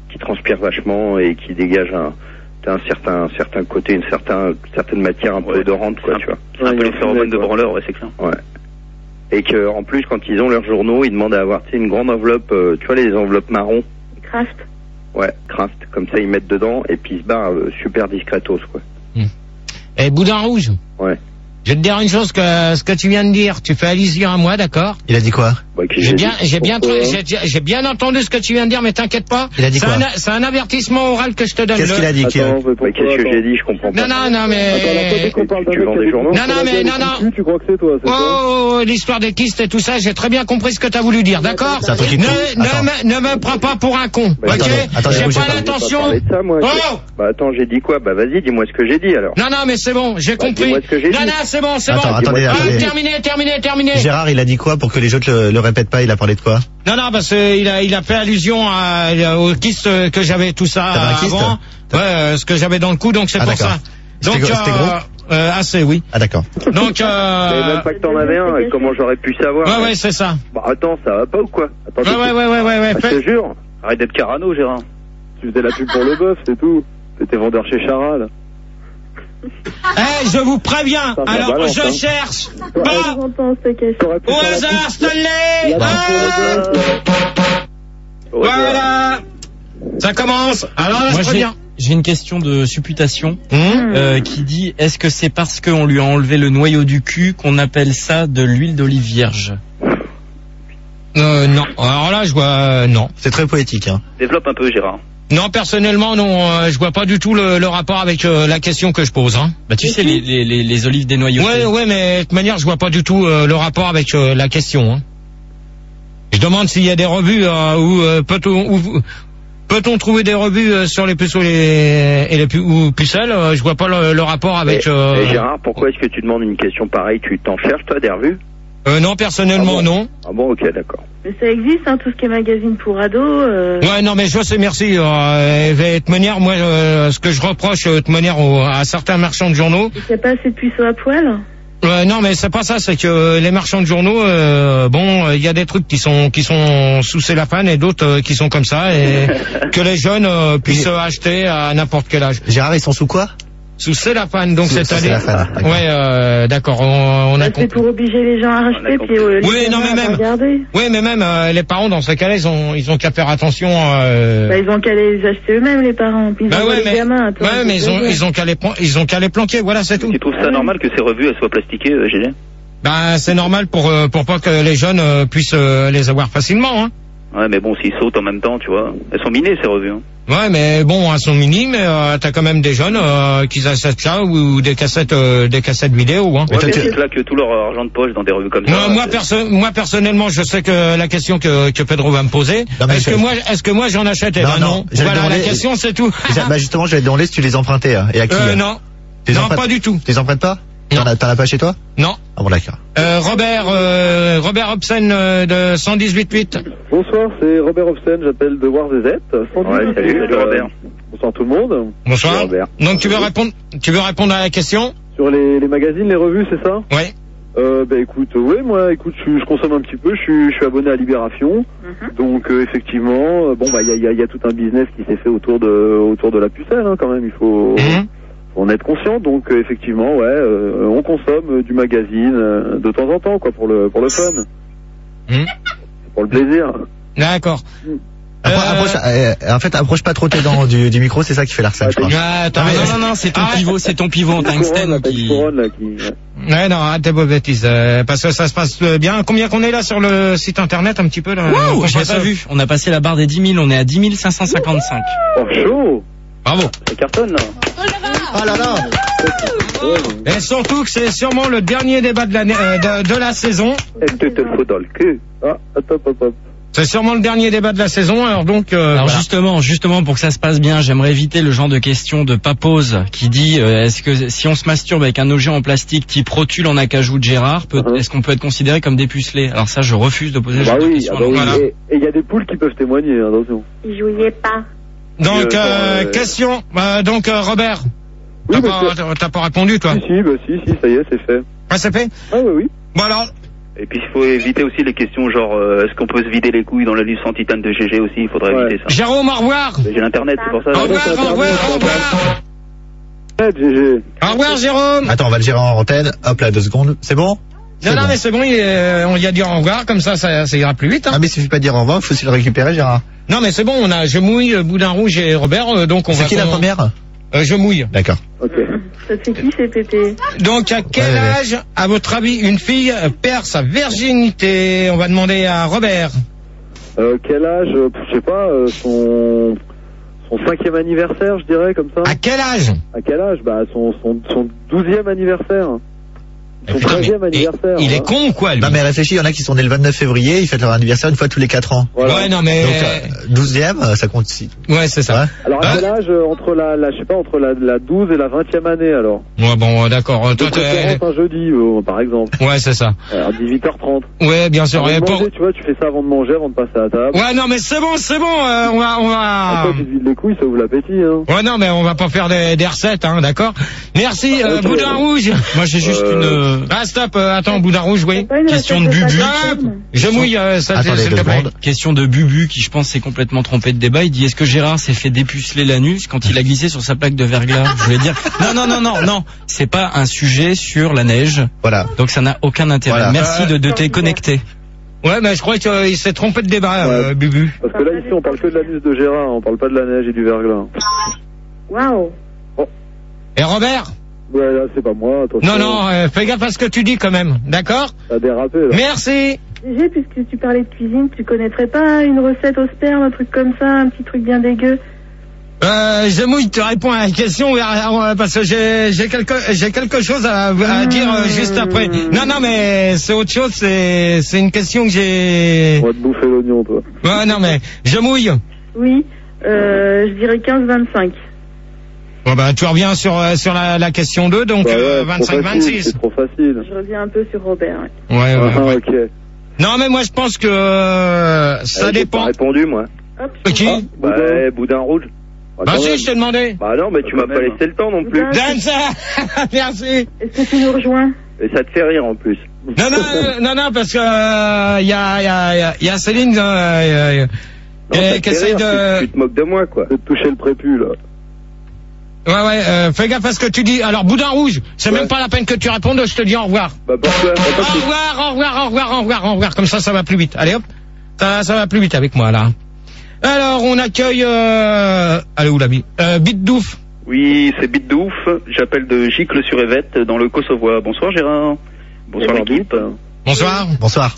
qui transpire vachement et qui dégage un, un certain, un certain côté, une certain, certaine matière un peu Ouais, odorante, quoi, un- tu vois. C'est un peu les phéromones de quoi. branleur, ouais, c'est clair. Ouais. Et que en plus, quand ils ont leurs journaux, ils demandent à avoir, tu sais, une grande enveloppe, euh, tu vois, les enveloppes marron. Craft. Ouais, craft. Comme ça, ils mettent dedans et puis ils se barrent euh, super discretos, quoi. Eh, Boudin Rouge. Ouais. Je vais te dire une chose que ce que tu viens de dire, tu fais allusion à moi, d'accord? Il a dit quoi? Bah, qui J'ai j'ai bien, dit, j'ai bien, pourquoi j'ai, j'ai bien entendu ce que tu viens de dire, mais t'inquiète pas. Il a dit c'est quoi un, c'est un avertissement oral que je te donne. Qu'est-ce Le- qu'il a dit? qu'il- Attends, mais pourquoi, Bah, qu'est-ce que attends. j'ai dit? Je comprends pas. Non, non, non, Attends, la mais. fois qu'on parle d'un Tu mec vends qui a des des journaux journaux Non, non, sur la mais gueule non, et non. qui tue, tu crois que c'est toi, c'est Oh, ça oh, oh, l'histoire des kystes et tout ça, j'ai très bien compris ce que t'as voulu dire, d'accord? C'est un truc qui Ne, te- ne, Attends. me, ne me prends pas pour un con, Bah, ok? attendez, attendez, J'ai bougez pas pas. l'intention. Parler de ça, moi. Oh! Bah attends, j'ai dit quoi? Bah vas-y, dis-moi ce que j'ai dit alors. Non, non, mais c'est bon, j'ai Bah, compris. dis-moi ce que j'ai Non, dit. non, c'est bon, c'est Attends, bon. attendez, Ah, attendez. terminé, terminé, terminé. Gérard, il a dit quoi pour que les autres le, le répètent pas? Il a parlé de quoi? Non, non, parce qu'il a, il a fait allusion à, au kyste que j'avais tout ça T'avais un kyste? avant. Ouais, euh, ce que j'avais dans le cou, donc c'est Ah, pour d'accord. ça. Donc, C'était gros- c'était gros euh, assez, oui. Ah d'accord. Donc, Je savais euh, même pas que t'en avais un, et comment j'aurais pu savoir? ouais, ouais, c'est ça. Bah attends, ça va pas ou quoi? Attends, Ouais, ouais, ouais, ouais, ouais, ouais. je fais- te jure. Arrête d'être carano, Gérard. Tu faisais la pub pour le bœuf, c'est tout. T'étais vendeur chez Charal. Eh, je vous préviens. Ça, ça Alors, balance, je hein. cherche. Bon, Pas j'entends cette question. T'aurais pu au faire la hasard, pub- Stanley. la pub Ah, pour le bœuf. voilà. Ça commence. Alors là, Moi, je j'ai, préviens. j'ai une question de supputation Hum euh, qui dit est-ce que c'est parce qu'on lui a enlevé le noyau du cul qu'on appelle ça de l'huile d'olive vierge? Euh, non. Alors là, je vois, euh, non. C'est très poétique, hein. Développe un peu, Gérard. Non, personnellement, non. euh, je vois pas du tout le, le rapport avec euh, la question que je pose. Hein. Bah tu sais les, les, les, les olives dénoyautées. Ouais, ouais, mais de toute manière, je vois pas du tout euh, le rapport avec euh, la question. Hein. Je demande s'il y a des revues euh, où euh, peut-on où, peut-on trouver des revues euh, sur les puceaux et les, et les pu- ou pucelles. euh, je vois pas le, le rapport avec. Et, Euh, et Gérard, pourquoi est-ce que tu demandes une question pareille? Tu t'en cherches toi des revues? euh, non, personnellement, Ah bon non. Ah bon, ok, d'accord. Mais ça existe, hein, tout ce qui est magazine pour ados. Euh... Ouais, non, mais je sais, merci. Euh, et de toute manière, moi, euh, ce que je reproche euh, de toute manière aux- à certains marchands de journaux. Il n'y a pas assez de puceaux à poil. Euh, non, mais c'est pas ça. C'est que les marchands de journaux, euh, bon, il y a des trucs qui sont qui sont sous cellophane et d'autres euh, qui sont comme ça, et que les jeunes euh, puissent euh, acheter à n'importe quel âge. Gérard, ils sont sous quoi? Sous cellophane, donc Sous- cette sous année. cellophane, d'accord. Ouais, euh, d'accord. On, on a Bah, c'est compris. pour obliger les gens à racheter, puis euh, les Oui, non, gamins mais à même. regarder. Oui, mais même euh, les parents dans ce cas-là, ils ont ils ont qu'à faire attention. Euh... Bah, ils ont qu'à les acheter eux-mêmes, les parents. Puis ils Bah envoient ouais, les mais, gamins. Attends, ouais, mais ils ont ils ont qu'à les plan- ils ont qu'à les planquer. Voilà, c'est tout. Tu trouves ça normal que ces revues elles soient plastiquées, euh, G G? Ben c'est normal pour euh, pour pas que les jeunes euh, puissent euh, les avoir facilement. Hein. Ouais, mais bon, s'ils sautent en même temps, tu vois. Elles sont minées, ces revues. Hein. Ouais, mais bon, elles sont mini, mais euh, t'as quand même des jeunes euh, qui achètent ça ou, ou des cassettes, euh, des cassettes vidéo. Hein. Ouais, mais ils claquent tout leur argent de poche dans des revues comme ça. Moi, moi, c'est- perso- moi, personnellement, je sais que la question que, que Pedro va me poser, Non, mais est-ce je- que moi, est-ce que moi j'en achète? Eh Non, ben non, non. j'allais Voilà, demander- la question c'est tout. Déjà, bah justement, je vais te demander si tu les empruntais, hein. Et à qui? euh, hein non, Tu les non, empruntes- pas du tout. Tu les empruntes pas? Non. T'en as, t'en as pas chez toi? Non. Ah bon, d'accord. Euh, Robert, euh, Robert Hobson euh, de cent dix-huit huit. Bonsoir, c'est Robert Hobson, j'appelle de Warzezet. Ouais, salut, salut, Robert. Bonsoir tout le monde. Bonsoir. Bonjour, Robert. Donc tu veux répondre, tu veux répondre à la question? Sur les, les magazines, les revues, c'est ça? Oui. Euh, bah écoute, euh, ouais, moi, écoute, je, je consomme un petit peu, je suis, je suis abonné à Libération, donc euh, effectivement, euh, bon bah il y a, il y, a, il y a tout un business qui s'est fait autour de autour de la pucelle, hein, quand même, il faut, Mhm. faut en être conscient, donc euh, effectivement, ouais, euh, on consomme euh, du magazine euh, de temps en temps, quoi, pour le pour le fun, Mhm. pour le plaisir. D'accord. Appro- Euh, approche, euh, en fait, approche pas trop tes dents du, du micro, c'est ça qui fait l'arsène, je crois. Ah, attends, Ah, mais- non, non, non, c'est ton Ah, pivot, c'est ton pivot en La couronne, tungstène la petite qui. couronne, là, qui, ouais. Ouais, non, arrête tes bonnes bêtises, euh, parce que ça se passe euh, bien. Combien qu'on est là sur le site internet, un petit peu là? Wow, on j'ai passe, pas euh, vu. On a passé la barre des dix mille, on est à dix mille cinq cent cinquante-cinq. Oh, chaud! Bravo. Ça cartonne, là. Oh là là! Et surtout que c'est sûrement le dernier débat de, l'année, euh, de, de la saison. Est-ce que te le faut dans le cul? Ah, hop, hop, hop. C'est sûrement le dernier débat de la saison, alors donc... Euh, Alors voilà. justement, justement pour que ça se passe bien, j'aimerais éviter le genre de question de papose qui dit euh, est-ce que si on se masturbe avec un objet en plastique type rotule en acajou de Gérard, peut, Uh-huh. est-ce qu'on peut être considéré comme dépucelé? Alors ça, je refuse de poser ce Bah genre de oui, question. ah bah oui. Voilà. Et il y a des poules qui peuvent témoigner, hein, attention. Ils jouillaient pas. Donc, Euh, euh, euh, question. Euh, donc, euh, Robert, Oui, t'as bah, pas, t'as- t'as pas répondu, toi? Si, si, bah si, si, ça y est, c'est fait. Ah, c'est fait? Ah oui, oui. Bon alors, Et puis il faut éviter aussi les questions genre euh, est-ce qu'on peut se vider les couilles dans la luce sans titane de G G aussi, il faudrait Ouais. éviter ça. Jérôme, au revoir. J'ai l'internet, c'est pour ça. Au revoir, au revoir, au revoir. G G. Au revoir, Jérôme. Attends, on va le gérer en antenne. Hop là, deux secondes. C'est bon? Non, non, mais c'est bon, il est- on y a dit au revoir, comme ça, ça, ça ira plus vite. Hein. Ah, mais il suffit pas de dire au revoir, il faut aussi le récupérer, Gérard. Non, mais c'est bon, on a Je mouille, Boudin Rouge et Robert, euh, donc on va... C'est qui la qu'on- première? euh, Je mouille. D'accord. Ok. Ça c'est qui, c'est Pépé? Donc, à quel Ouais, ouais. âge, à votre avis, une fille perd sa virginité? On va demander à Robert. Euh, quel âge? euh, Je sais pas, euh, son... son cinquième anniversaire, je dirais, comme ça. À quel âge? À quel âge? Bah, son, son, son douzième anniversaire. Son Putain, treizième mais- anniversaire. Il est hein. con ou quoi, lui? Non, mais réfléchis, il y en a qui sont nés le vingt-neuf février, ils fêtent leur anniversaire une fois tous les quatre ans. Voilà. Ouais, non, mais... Donc, euh, douzième, euh, ça compte si. Ouais, c'est ça. Ouais. Alors, à Hein quel âge? euh, Entre la, la, je sais pas, entre la, la douze et la vingtième année, alors. Ouais, bon, euh, d'accord. euh, De Toi, t'es- préférence un jeudi, euh, par exemple. Ouais, c'est ça. À dix-huit heures trente. Ouais, bien sûr. Avant Et de pour... manger, tu vois, tu fais ça avant de manger, avant de passer à la table. Ouais, non, mais c'est bon, c'est bon, euh, on va... On va... Après, tu te vides les couilles, ça ouvre l'appétit, hein. Ouais, non, mais on va pas faire des, des recettes, hein, d'accord? Merci, euh, Ok. Boudin Rouge. Moi j'ai juste Euh, une euh, Ah, stop, euh, attends, Boudin Rouge, oui. Pas une question recette de Bubu. pâtes. Je mouille, euh, ça, Attendez s'il deux te plaît. secondes. question de Bubu qui je pense s'est complètement trompé de débat. Il dit est-ce que Gérard s'est fait dépuceler l'anus quand il a glissé sur sa plaque de verglas? Je voulais dire non non non non non, c'est pas un sujet sur la neige. Voilà. Donc ça n'a aucun intérêt. Voilà. Merci de, de t'es connecté. Ouais, mais je crois qu'il s'est trompé de débat, euh, Ouais. Bubu. Parce que là, ici, on parle que de l'anus de Gérard, on parle pas de la neige et du verglas. Waouh. Et Robert? Ouais, là, c'est pas moi, attention. Non, non, euh, fais gaffe à ce que tu dis quand même, d'accord? T'as dérapé, là. Merci. G G, puisque tu parlais de cuisine, tu connaîtrais pas une recette au sperme, un truc comme ça, un petit truc bien dégueu? Euh, je mouille, te réponds à la question, euh, parce que j'ai, j'ai quelque, j'ai quelque chose à, à dire euh, juste après. Non, non, mais c'est autre chose, c'est, c'est une question que j'ai... On va te bouffer l'oignon, toi. Ouais, non, mais je mouille. Oui, euh, je dirais quinze vingt-cinq. Bon, bah, tu reviens sur, euh, sur la, la question deux, donc Bah ouais, euh, trop vingt-cinq facile, vingt-six. C'est trop facile. Je reviens un peu sur Robert. Ouais. Ouais, ouais, Ah, ouais. ok. Non, mais moi, je pense que euh, ça Euh, j'ai dépend. pas répondu, moi. Hop, Qui Ah, Bah, Boudin. eh, Boudin Rouge. Ah, Bah quand si, même. je t'ai demandé. Bah non, mais tu Quand m'as pas même. laissé le temps non plus. Boudin, Donne ça. Merci. est-ce que tu nous rejoins? Et ça te fait rire en plus. Non, non, euh, non, non, parce que il y, a, y, a, y, a, y a Céline euh, euh, Non, euh, ça te qui fait essaye rire, de... tu, tu te moques de moi, quoi. Je vais te toucher le prépu, là. Ouais, ouais, euh, fais gaffe à ce que tu dis. Alors, Boudin Rouge, c'est Ouais. même pas la peine que tu répondes, je te dis au revoir. Bah, pourquoi? T'as pas Au de- revoir, au revoir, au revoir, au revoir, au revoir. Comme ça, ça va plus vite. Allez hop, ça, ça va plus vite avec moi, là. Alors, on accueille... Euh... Allez, où l'ami euh, Bitdouf. Oui, c'est Bite de Ouf. J'appelle de Gicle sur Évette dans le Kosovo. Bonsoir Gérard. Bonsoir Bonsoir, l'équipe. Bite. Bonsoir. Bonsoir.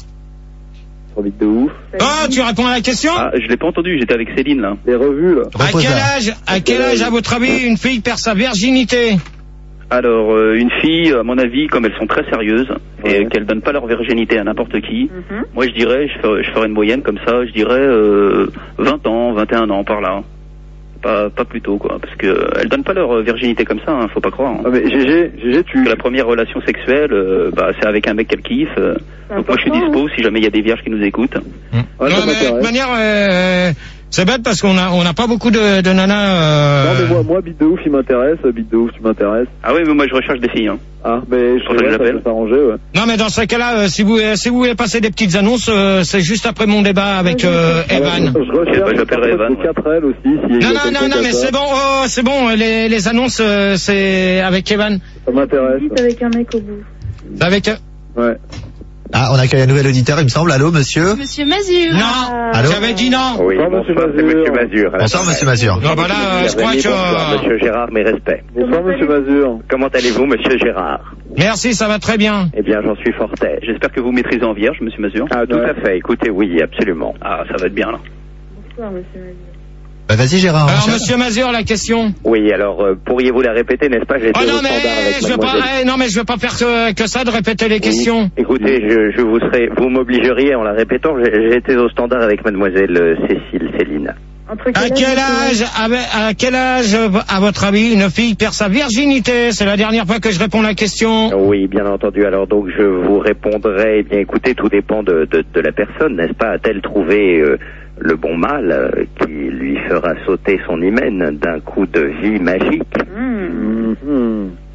Sur vite de ouf. Ah, tu réponds à la question? Ah, je l'ai pas entendu, j'étais avec Céline là. Les revues, là. À Repose quel là. âge, à quel âge, à votre avis, une fille perd sa virginité? Alors, euh, une fille, à mon avis, comme elles sont très sérieuses Ouais. et qu'elles donnent pas leur virginité à n'importe qui, Mhm. moi je dirais, je ferais, je ferais une moyenne comme ça, je dirais euh, vingt ans, vingt et un ans par là. Pas, pas plus tôt quoi, parce que euh, elles donnent pas leur euh, virginité comme ça, hein, faut pas croire. Hein. Ah, mais G G, G G, tu. Parce que la première relation sexuelle, euh, bah, c'est avec un mec qu'elle kiffe. euh. C'est donc moi je suis important, dispo si jamais il y a des vierges qui nous écoutent. Ouais, Non, ça mais de toute m'intéresse. manière, euh, c'est bête parce qu'on a, on n'a pas beaucoup de, de nanas. Euh... Non, mais moi, moi, Bite de ouf, il m'intéresse. Bite de ouf, tu m'intéresses. Ah oui, mais moi je recherche des filles. Hein. Ah, mais je Pour ça que sais, ça j'appelle. peut s'arranger, ouais. Non, mais dans ce cas-là, euh, si vous, euh, si vous voulez passer des petites annonces, euh, c'est juste après mon débat avec euh, Evan. Alors, je recherche Ok, bah, j'appellerai Evan, des quatre L aussi. s'il y a Non, non, quelqu'un non, non, comme mais ça. c'est bon, oh, c'est bon, les, les annonces, euh, c'est avec Evan. Ça m'intéresse. Vite avec un mec au bout. C'est avec... euh, Ouais. Ah, on accueille un nouvel auditeur, il me semble. Allô, monsieur? Monsieur Mazur. Non, Allô? j'avais dit non. Oui, Bonsoir, bonsoir, monsieur c'est Mazur. Monsieur Mazur. Bonsoir, monsieur Mazur. Non, bah là, euh, je crois Bonsoir, que... Monsieur Gérard, mes respects. Bonsoir, monsieur Mazur. Comment allez-vous, Monsieur Gérard? Merci, ça va très bien. Eh bien, j'en suis fort aise. J'espère que vous maîtrisez en vierge, monsieur Mazur. Ah, tout Ouais. à fait. Écoutez, oui, absolument. Ah, ça va être bien là. Bonsoir, monsieur Mazur. Bah, vas-y, Gérard. Alors, enchaîne. monsieur Mazur, la question. Oui, alors, euh, pourriez-vous la répéter, n'est-ce pas? J'étais Oh non, au standard mais avec je veux pas, mademoiselle. eh, non, mais je veux pas faire que, que ça de répéter les Oui. questions. Écoutez, je, je vous serai, vous m'obligeriez en la répétant. J'ai- J'étais au standard avec mademoiselle euh, Cécile Céline. Entre À quel âge, avec- à quel âge, à votre avis, une fille perd sa virginité? C'est la dernière fois que je réponds à la question. Oui, bien entendu. Alors donc, je vous répondrai. Eh bien, écoutez, tout dépend de, de, de la personne, n'est-ce pas? A-t-elle trouvé euh, le bon mâle euh, qui lui fera sauter son hymen d'un coup de vie magique? Hmm. Mhm.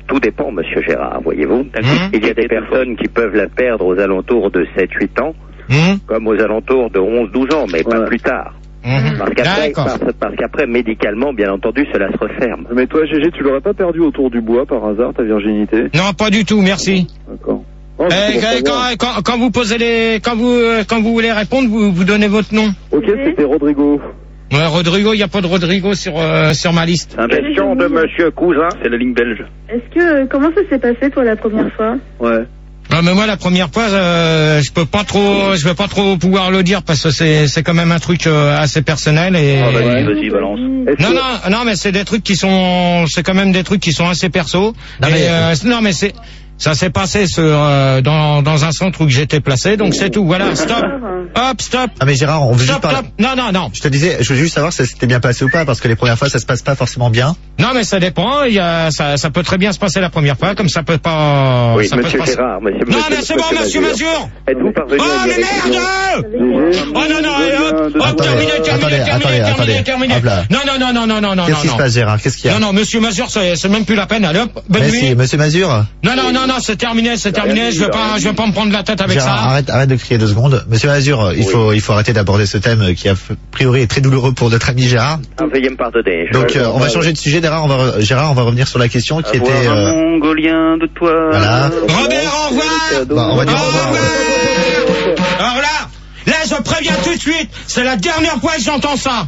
tout dépend, monsieur Gérard, voyez-vous. Mmh. Il y a des personnes qui peuvent la perdre aux alentours de sept huit ans, Mmh. comme aux alentours de onze douze ans, mais pas Ouais. plus tard. Mmh. Parce qu'après, D'accord. parce, parce qu'après, médicalement, bien entendu, cela se referme. Mais toi, Gégé, tu l'aurais pas perdu autour du bois par hasard, ta virginité? Non, pas du tout, merci. D'accord. Oh, Eh, c'est pour quand, savoir. quand, quand, quand vous posez les, quand vous, euh, quand vous voulez répondre, vous, vous donnez votre nom. Ok, c'était Rodrigo. Ouais, Rodrigo, il n'y a pas de Rodrigo sur, euh, sur ma liste. Question de monsieur Cousin, c'est la ligne belge. Est-ce que, comment ça s'est passé, toi, la première fois? Ouais. Ah, mais moi, la première fois, euh, je peux pas trop, je vais pas trop pouvoir le dire parce que c'est, c'est quand même un truc euh, assez personnel et. Ah, vas-y, vas-y, balance. Est-ce Non, que- non, non, mais c'est des trucs qui sont, c'est quand même des trucs qui sont assez perso. Non, Et, mais- euh, non, mais c'est, ça s'est passé sur, euh, dans, dans un centre où j'étais placé, donc c'est tout. Voilà, stop, hop, stop, Ah mais Gérard, on veut juste stop, parler. stop. Non, non, non. Je te disais, je veux juste savoir si ça s'était bien passé ou pas, parce que les premières fois ça se passe pas forcément bien. Non, mais ça dépend. Il y a, ça, ça peut très bien se passer la première fois, comme ça peut pas. Oui, ça peut monsieur se passer- Gérard, monsieur, Non, monsieur, mais c'est bon, monsieur Mazur. Êtes-vous parvenu Oh, à mais vérifier- merde! Gégé, Oh non, non, et hop, hop, Attendez, terminé, terminé, attendez, terminé, attendez, terminé, attendez. terminé. Hop là. Non, non, non, non, non, non, non, Qu'est-ce qui se non. passe, Gérard? Qu'est-ce qu'il y a? Non, non, monsieur Mazur, c'est, c'est même plus la peine. Allez hop, bonne Mais nuit. si, monsieur Mazur. Non, non, non, non, c'est terminé, c'est terminé. Je vais pas, je vais pas me prendre la tête avec Gérard, ça. arrête, arrête de crier deux secondes. Monsieur Mazur, il Oui. faut, il faut arrêter d'aborder ce thème qui a priori est très douloureux pour notre ami Gérard. Ah, veuillez me pardonner. Je- Donc, euh, on va changer de sujet, Gérard. On va, re- Gérard, on va revenir sur la question qui Avoir était. un euh, mongolien de toi. Voilà. Robert, au revoir. bah, on va Au dire au revoir. revoir. Alors là, là, je préviens tout de suite. C'est la dernière fois que j'entends ça.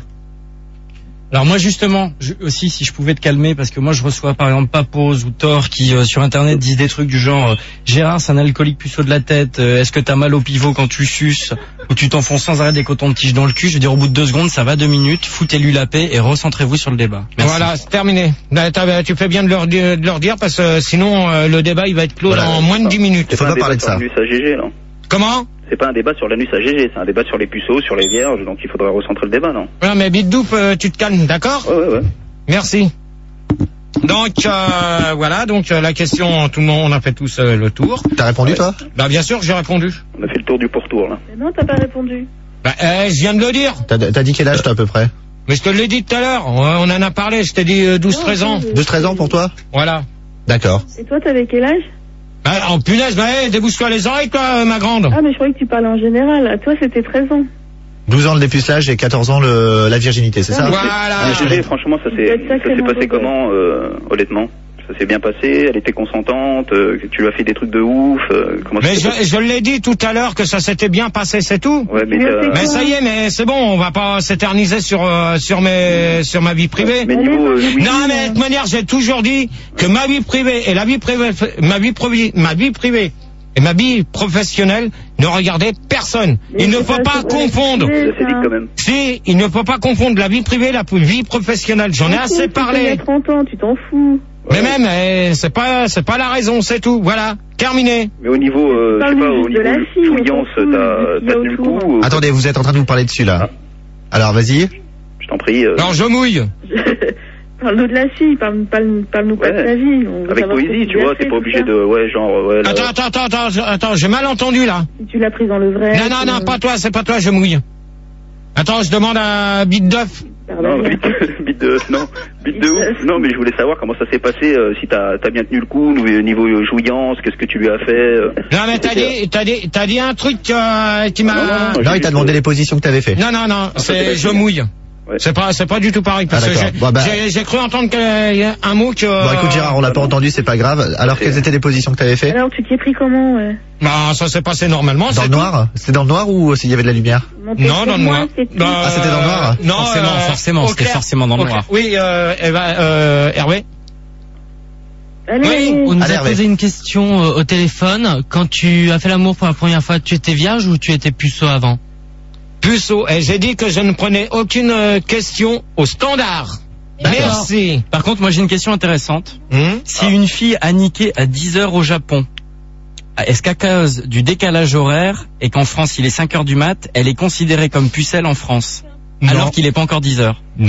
Alors moi justement, je, aussi si je pouvais te calmer, parce que moi je reçois par exemple Papose ou Thor qui euh, sur internet disent des trucs du genre euh, Gérard c'est un alcoolique puceau de la tête, euh, est-ce que t'as mal au pivot quand tu suces ou tu t'enfonces sans arrêt des cotons-tiges dans le cul. Je veux dire au bout de deux secondes ça va deux minutes, foutez-lui la paix et recentrez-vous sur le débat. Merci. Voilà, c'est terminé. Là, t'as- Tu fais bien de leur, di- de leur dire parce que sinon euh, le débat il va être clos Voilà. dans moins de dix minutes. Il faut C'est pas un parler de débat ça. sur l'anus à G G, là. Comment? C'est pas un débat sur l'anus à G G, c'est un débat sur les puceaux, sur les vierges, donc il faudra recentrer le débat, non? Non mais bite doupe, euh, tu te calmes, d'accord? Ouais, ouais, ouais. Merci. Donc euh, voilà, donc euh, la question, tout le monde, on a fait tous euh, le tour. T'as répondu, toi? Bah bien sûr que j'ai répondu. On a fait le tour du pourtour, là. Mais non, t'as pas répondu. Bah euh, je viens de le dire. T'as, t'as dit quel âge, toi, à peu près? Mais je te l'ai dit tout à l'heure, on on en a parlé, je t'ai dit euh, douze treize ans. douze treize ans pour toi? Voilà. D'accord. Et toi, t'avais quel âge? Bah, en punaise, bah, hey, débouche-toi les oreilles, toi, euh, ma grande. Ah, mais je croyais que tu parlais en général. À toi, c'était treize ans. douze ans le dépucelage et quatorze ans le, la virginité, c'est ça? Voilà. Mais G G, franchement, ça Vous s'est êtes ça s'est sacrément passé beau comment, euh, honnêtement? Ça s'est bien passé, elle était consentante, euh, tu lui as fait des trucs de ouf, euh, comment ça Mais s'est je, passé? je l'ai dit tout à l'heure que ça s'était bien passé, c'est tout. Ouais, mais, Tu lui as euh, fait Mais quoi ça y est, mais c'est bon, on va pas s'éterniser sur euh, sur mes sur ma vie privée. mais niveau, euh, Oui, Non, oui, mais de toute manière, j'ai toujours dit que ma vie privée et la vie privée, ma vie privée, ma vie privée et ma vie professionnelle ne regardaient personne. Mais Il ne c'est faut pas- pas c'est pas confondre. la ça s'est dit quand même. Si, il ne faut pas confondre la vie privée et la vie professionnelle. J'en ai assez Il y parlé. a trente ans, tu t'en fous. Mais même, eh, c'est pas, c'est pas la raison, c'est tout. Voilà, terminé. Mais au niveau, euh, je sais Parle-nous pas, au juste de niveau la fille, on jouillance, s'en fout, t'as de ce qu'il y t'as a tenu le autour. coup? ou- Attendez, vous êtes en train de nous parler dessus, là. Alors, vas-y. Je t'en prie. euh, Alors je mouille. Parle-nous de la fille, parle, parle, parle-nous pas Ouais. de ta vie. On veut Avec savoir ce que poésie, tu lui as vois, fait, t'es pas tout obligé ça. de, ouais, genre, ouais, là, Attends, attends, attends, attends, attends, j'ai mal entendu là. Si tu l'as prise dans le vrai. Non, non, non, euh, pas toi, c'est pas toi, je mouille. Attends, je demande à Bite d'œuf. non, bite, bite de, non, bite de ouf. Non, mais je voulais savoir comment ça s'est passé, euh, si t'as, t'as bien tenu le coup, nou- niveau euh, jouillance, qu'est-ce que tu lui as fait. euh. Non, mais t'as dit, t'as dit, t'as dit un truc euh, qui Non, m'a. non, non, Non, j'ai il juste, t'a demandé euh, les positions que t'avais fait. Non, non, non, ça, c'est c'est la je fille. mouille. Ouais. C'est pas, c'est pas du tout pareil parce Ah, que d'accord. j'ai, Bon, bah- j'ai, j'ai cru entendre que- y a un mot que. Bon, écoute, Gérard, on l'a pas entendu, c'est pas grave. Alors, C'est- quelles étaient les positions que t'avais fait? Alors, tu t'y es pris comment, ouais? Bah, ça s'est passé normalement. Dans c'est le tout. noir? C'était dans le noir ou s'il y avait de la lumière? Monter Non, sur dans le moi, noir. c'est tout. Euh, Ah, c'était dans le noir? Non, Forcément, euh, forcément, au c'était clair. forcément dans le Au noir. clair. Oui, euh, Eva, euh, Hervé. Allez, Oui, allez. On nous Allez, a Hervé. posé une question euh, au téléphone. Quand tu as fait l'amour pour la première fois, tu étais vierge ou tu étais puceau avant? Puceau. Et j'ai dit que je ne prenais aucune euh, question au standard. D'accord. Merci. Par contre, moi j'ai une question intéressante. Hum Si une fille a niqué à dix heures au Japon, est-ce qu'à cause du décalage horaire et qu'en France il est cinq heures du mat, elle est considérée comme pucelle en France, Non. alors qu'il n'est pas encore dix heures? Non.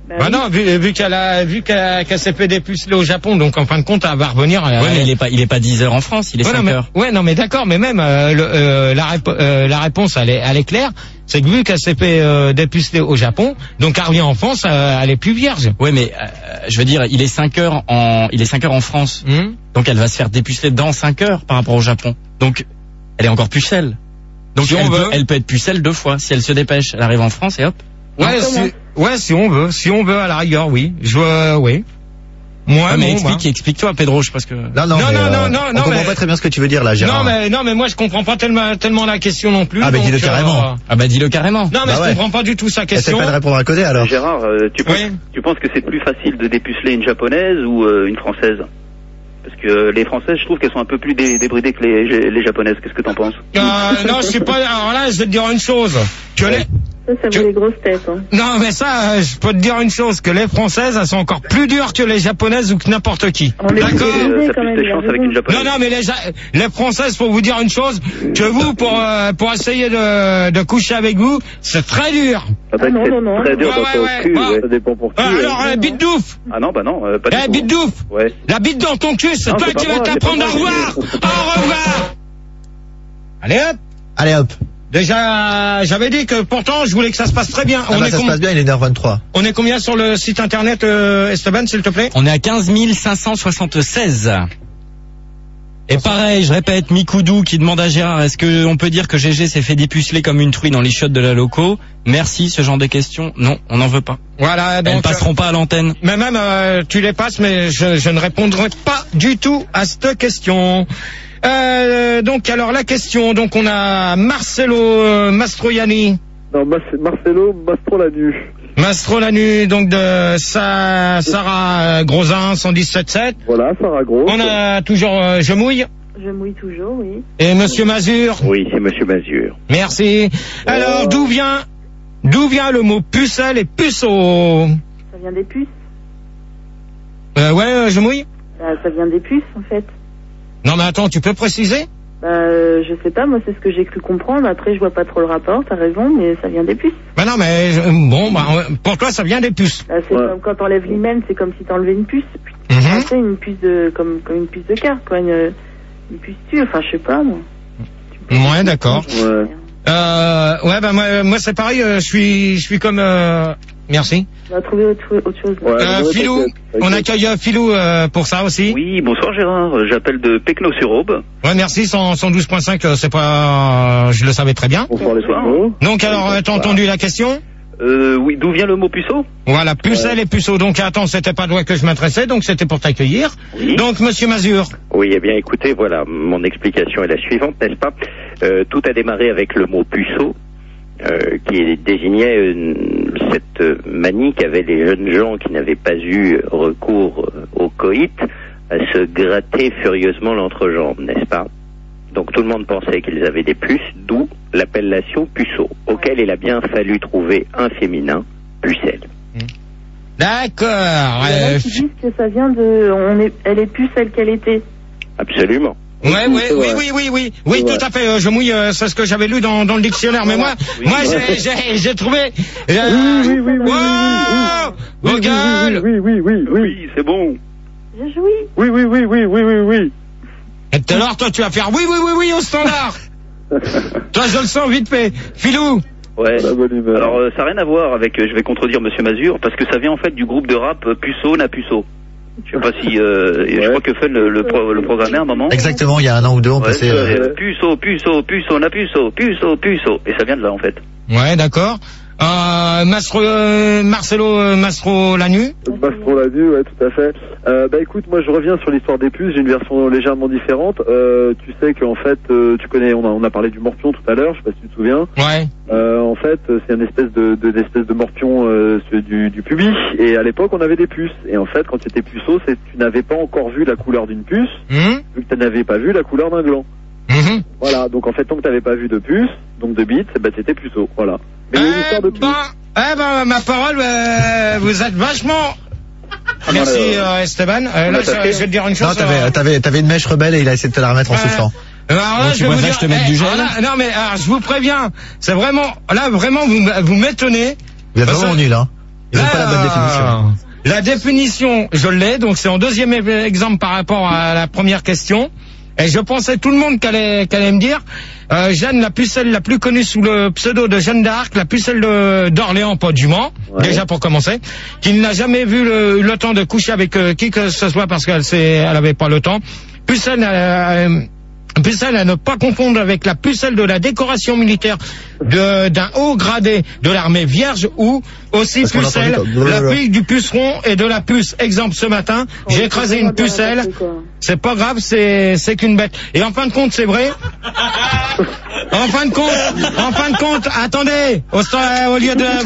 Bah, Bah oui. non, vu, vu qu'elle a, vu qu'elle, qu'elle s'est fait dépuceler au Japon, donc en fin de compte, elle va revenir. Elle, Ouais, mais il est pas, il est pas dix heures en France, il est ouais, non, cinq mais, heures. ouais, non, mais d'accord, mais même euh, le, euh, la, répo- euh, la réponse, elle est, elle est claire. C'est que vu qu'elle s'est fait euh, dépuceler au Japon, donc elle revient en France, euh, elle est plus vierge. Ouais, mais euh, je veux dire, il est cinq heures en, il est cinq heures en France, Hum donc elle va se faire dépuceler dans cinq heures par rapport au Japon. Donc, elle est encore pucelle. Donc Si elle, on peut, veut. elle peut être pucelle deux fois. Si elle se dépêche, elle arrive en France et hop. Ouais, comment si, ouais, si on veut, si on veut à la rigueur, oui. Je veux, oui. Moi, Ouais, mais non, explique, moi. explique-toi, Pedro, je parce que. Non, Non, non, mais, non, euh, non, non, on non, comprend mais- pas très bien ce que tu veux dire là, Gérard. Non, mais non, mais moi je comprends pas tellement tellement la question non plus. Ah, bah, donc, dis-le carrément. euh, Ah bah dis-le carrément. Non, mais Bah je ouais. comprends pas du tout sa Essaie question. pas de répondre à côté alors. Gérard, euh, tu, penses, Oui. tu penses que c'est plus facile de dépuceler une japonaise ou euh, une française? Parce que euh, les françaises, je trouve qu'elles sont un peu plus dé- débridées que les, les japonaises. Qu'est-ce que t'en penses? Euh, non, je sais pas. Alors là, je vais te dire une chose. Que les... Ça, ça Tu- vaut les grosses têtes. Hein. Non, mais ça, euh, je peux te dire une chose, que les Françaises, elles sont encore plus dures que les Japonaises ou que n'importe qui. On est D'accord. plus Euh, idée, T'as quand plus même, tes il a chances avec raison. une japonaise. Non, non, mais les, Ja- les Françaises, pour vous dire une chose, que vous, pour euh, pour essayer de, de coucher avec vous, c'est très dur. Ah, bah, Ah non, c'est non, non. très dur Ouais, dans ouais, ton ouais. cul, Bah, ouais. Ça dépend pour qui. Euh, ouais. alors, euh, bite douf. Ah non, bah non, euh, pas du Eh, tout. bite douf. Ouais. La bite dans ton cul, c'est Non, toi c'est pas qui vas moi, c'est t'apprendre pas à moi, revoir. c'est- Au revoir. Allez hop. Allez hop. Déjà, j'avais dit que pourtant, je voulais que ça se passe très bien. Ah on, bah, est ça se com- passe bien, il est une heure vingt-trois. on est combien sur le site internet, euh, Esteban, s'il te plaît? On est à quinze mille cinq cent soixante-seize. Et pareil, je répète, Mikoudou qui demande à Gérard, est-ce que on peut dire que G G s'est fait dépuceler comme une truie dans les chiottes de la loco? Merci, ce genre de questions. Non, on n'en veut pas. Voilà, Elles donc. ne passeront pas à l'antenne. Mais même, euh, tu les passes, mais je, je ne répondrai pas du tout à cette question. Euh, donc, alors, la question, donc on a Marcelo euh, Mastroianni. Non, Mas- Marcelo Mastrolanu. Mastrolanu, donc de Sa- Sarah euh, Grosin, cent dix-sept sept. Voilà, Sarah Gros. On a toujours euh, Je mouille. Je mouille toujours, oui. Et Monsieur Mazur. Oui, c'est Monsieur Mazur. Merci. Alors, d'où vient, d'où vient le mot pucelle et puceau? Ça vient des puces. Euh, ouais, euh, Je mouille. Bah, ça vient des puces, en fait. Non, mais attends, tu peux préciser? Bah, euh, je sais pas, moi, c'est ce que j'ai cru comprendre. Après, je vois pas trop le rapport, t'as raison, mais ça vient des puces. Bah non, mais je- bon, bah, euh, pour toi, ça vient des puces. Bah, c'est Ouais. comme quand t'enlèves l'hymen, c'est comme si t'enlevais une puce. Mhm. Ah, c'est une puce de, comme, comme une puce de carte, quoi. Une, une puce tue, enfin, je sais pas, moi. Ouais, d'accord. Ouais. Euh, ouais, bah moi, moi c'est pareil. euh, Je suis, je suis comme. Euh... Merci. On va trouver autre, autre chose. Ouais, Euh, ouais, Philou, t'inquiète, on t'inquiète. accueille euh, Philou euh, pour ça aussi. Oui, bonsoir Gérard, Euh, j'appelle de Pecno-sur-Aube. Ouais, merci. cent douze point cinq, euh, c'est pas, euh, je le savais très bien. Bonsoir les Bonsoir. Pecnos. Donc alors, euh, t'as entendu la question? Euh, oui, d'où vient le mot puceau? Voilà, pucelle et puceau. Donc attends, c'était pas toi que je m'adressais, donc c'était pour t'accueillir. Oui. Donc Monsieur Mazur. Oui, eh bien écoutez, voilà, mon explication est la suivante, n'est-ce pas? Euh, tout a démarré avec le mot puceau, euh, qui désignait euh, cette euh, manie qu'avaient les jeunes gens qui n'avaient pas eu recours euh, au coït à se gratter furieusement l'entrejambe, n'est-ce pas? Donc tout le monde pensait qu'ils avaient des puces, d'où l'appellation puceau, auquel il a bien fallu trouver un féminin, pucelle. D'accord. Il y en a Euh, qui disent que ça vient de, on est, elle est plus celle qu'elle était. Absolument. Ouais, ouais, c'est oui, vrai. oui, oui, oui, oui, C'est tout vrai. à fait. euh, je mouille, euh, c'est ce que j'avais lu dans, dans le dictionnaire. Mais moi, Oui. moi, j'ai, j'ai, j'ai trouvé. euh, Oui, oui, oui, oui, oui, Wow, oui, vos gueules. oui, oui, oui, oui, oui, Oui, c'est bon. J'ai joui. oui, oui, oui, oui, oui, oui, oui. Et tout à l'heure, toi, tu vas faire oui, oui, oui, oui au standard. Toi, je le sens vite fait. Filou. Ouais. La bonne humeur. Alors, euh, ça n'a rien à voir avec, euh, je vais contredire Monsieur Mazur, parce que ça vient en fait du groupe de rap euh, Puceau na Puceau. Je sais pas si, euh, je Ouais. crois que Fun le, le, pro- le programmait à un moment. Exactement, il y a un an ou deux, on Ouais, passait. c'est- euh, euh, Puceau, Puceau, Puceau na Puceau, Puceau, Puceau. Et ça vient de là en fait. Ouais, d'accord. Euh, Mastro, euh, Marcelo euh, Mastro Lanu. Mastrolanu, ouais, tout à fait. Euh, bah écoute, moi je reviens sur l'histoire des puces, j'ai une version légèrement différente. Euh, tu sais qu'en fait, euh, tu connais, on a, on a parlé du morpion tout à l'heure, je sais pas si tu te souviens. Ouais. Euh, en fait, c'est une espèce de, de, d'espèce de morpion euh, ce- du, du pubis. Et à l'époque, on avait des puces. Et en fait, quand tu étais puceau, c'est tu n'avais pas encore vu la couleur d'une puce, Hum, vu que tu n'avais pas vu la couleur d'un gland. hum. Voilà, donc en fait, tant que tu n'avais pas vu de puce, donc de bite, bah t'étais puceau, voilà. Mais il y a une histoire de Eh puce. ben, eh ben, ma parole, euh, vous êtes vachement. Merci euh, Esteban. Euh, là, je, je vais te dire une chose. Non, t'avais, euh, t'avais, t'avais une mèche rebelle et il a essayé de te la remettre en Ouais. soufflant. Alors là, Donc, je tu vais vous voudrais dire, que je te mette eh, du gel alors là, non mais alors, je vous préviens, c'est vraiment là vraiment vous m- vous m'étonnez. Vous êtes Parce vraiment que- nul, hein. Ils ont pas la bonne définition. La définition, je l'ai, donc c'est en deuxième exemple par rapport à la première question. Et je pensais tout le monde qu'elle allait, qu'elle allait me dire, euh, Jeanne, la pucelle la plus connue sous le pseudo de Jeanne d'Arc, la pucelle de, d'Orléans, pas du Mans, ouais. Déjà pour commencer, qui n'a jamais vu le, le temps de coucher avec euh, qui que ce soit parce qu'elle s'est, elle avait pas le temps. Pucelle, euh, pucelle à ne pas confondre avec la pucelle de la décoration militaire de, d'un haut gradé de l'armée vierge ou aussi parce pucelle, la pique du puceron et de la puce. Exemple ce matin, oh, j'ai écrasé une pucelle, c'est pas grave, c'est, c'est qu'une bête. Et en fin de compte, c'est vrai. En fin de compte, en fin de compte, attendez, au, au lieu de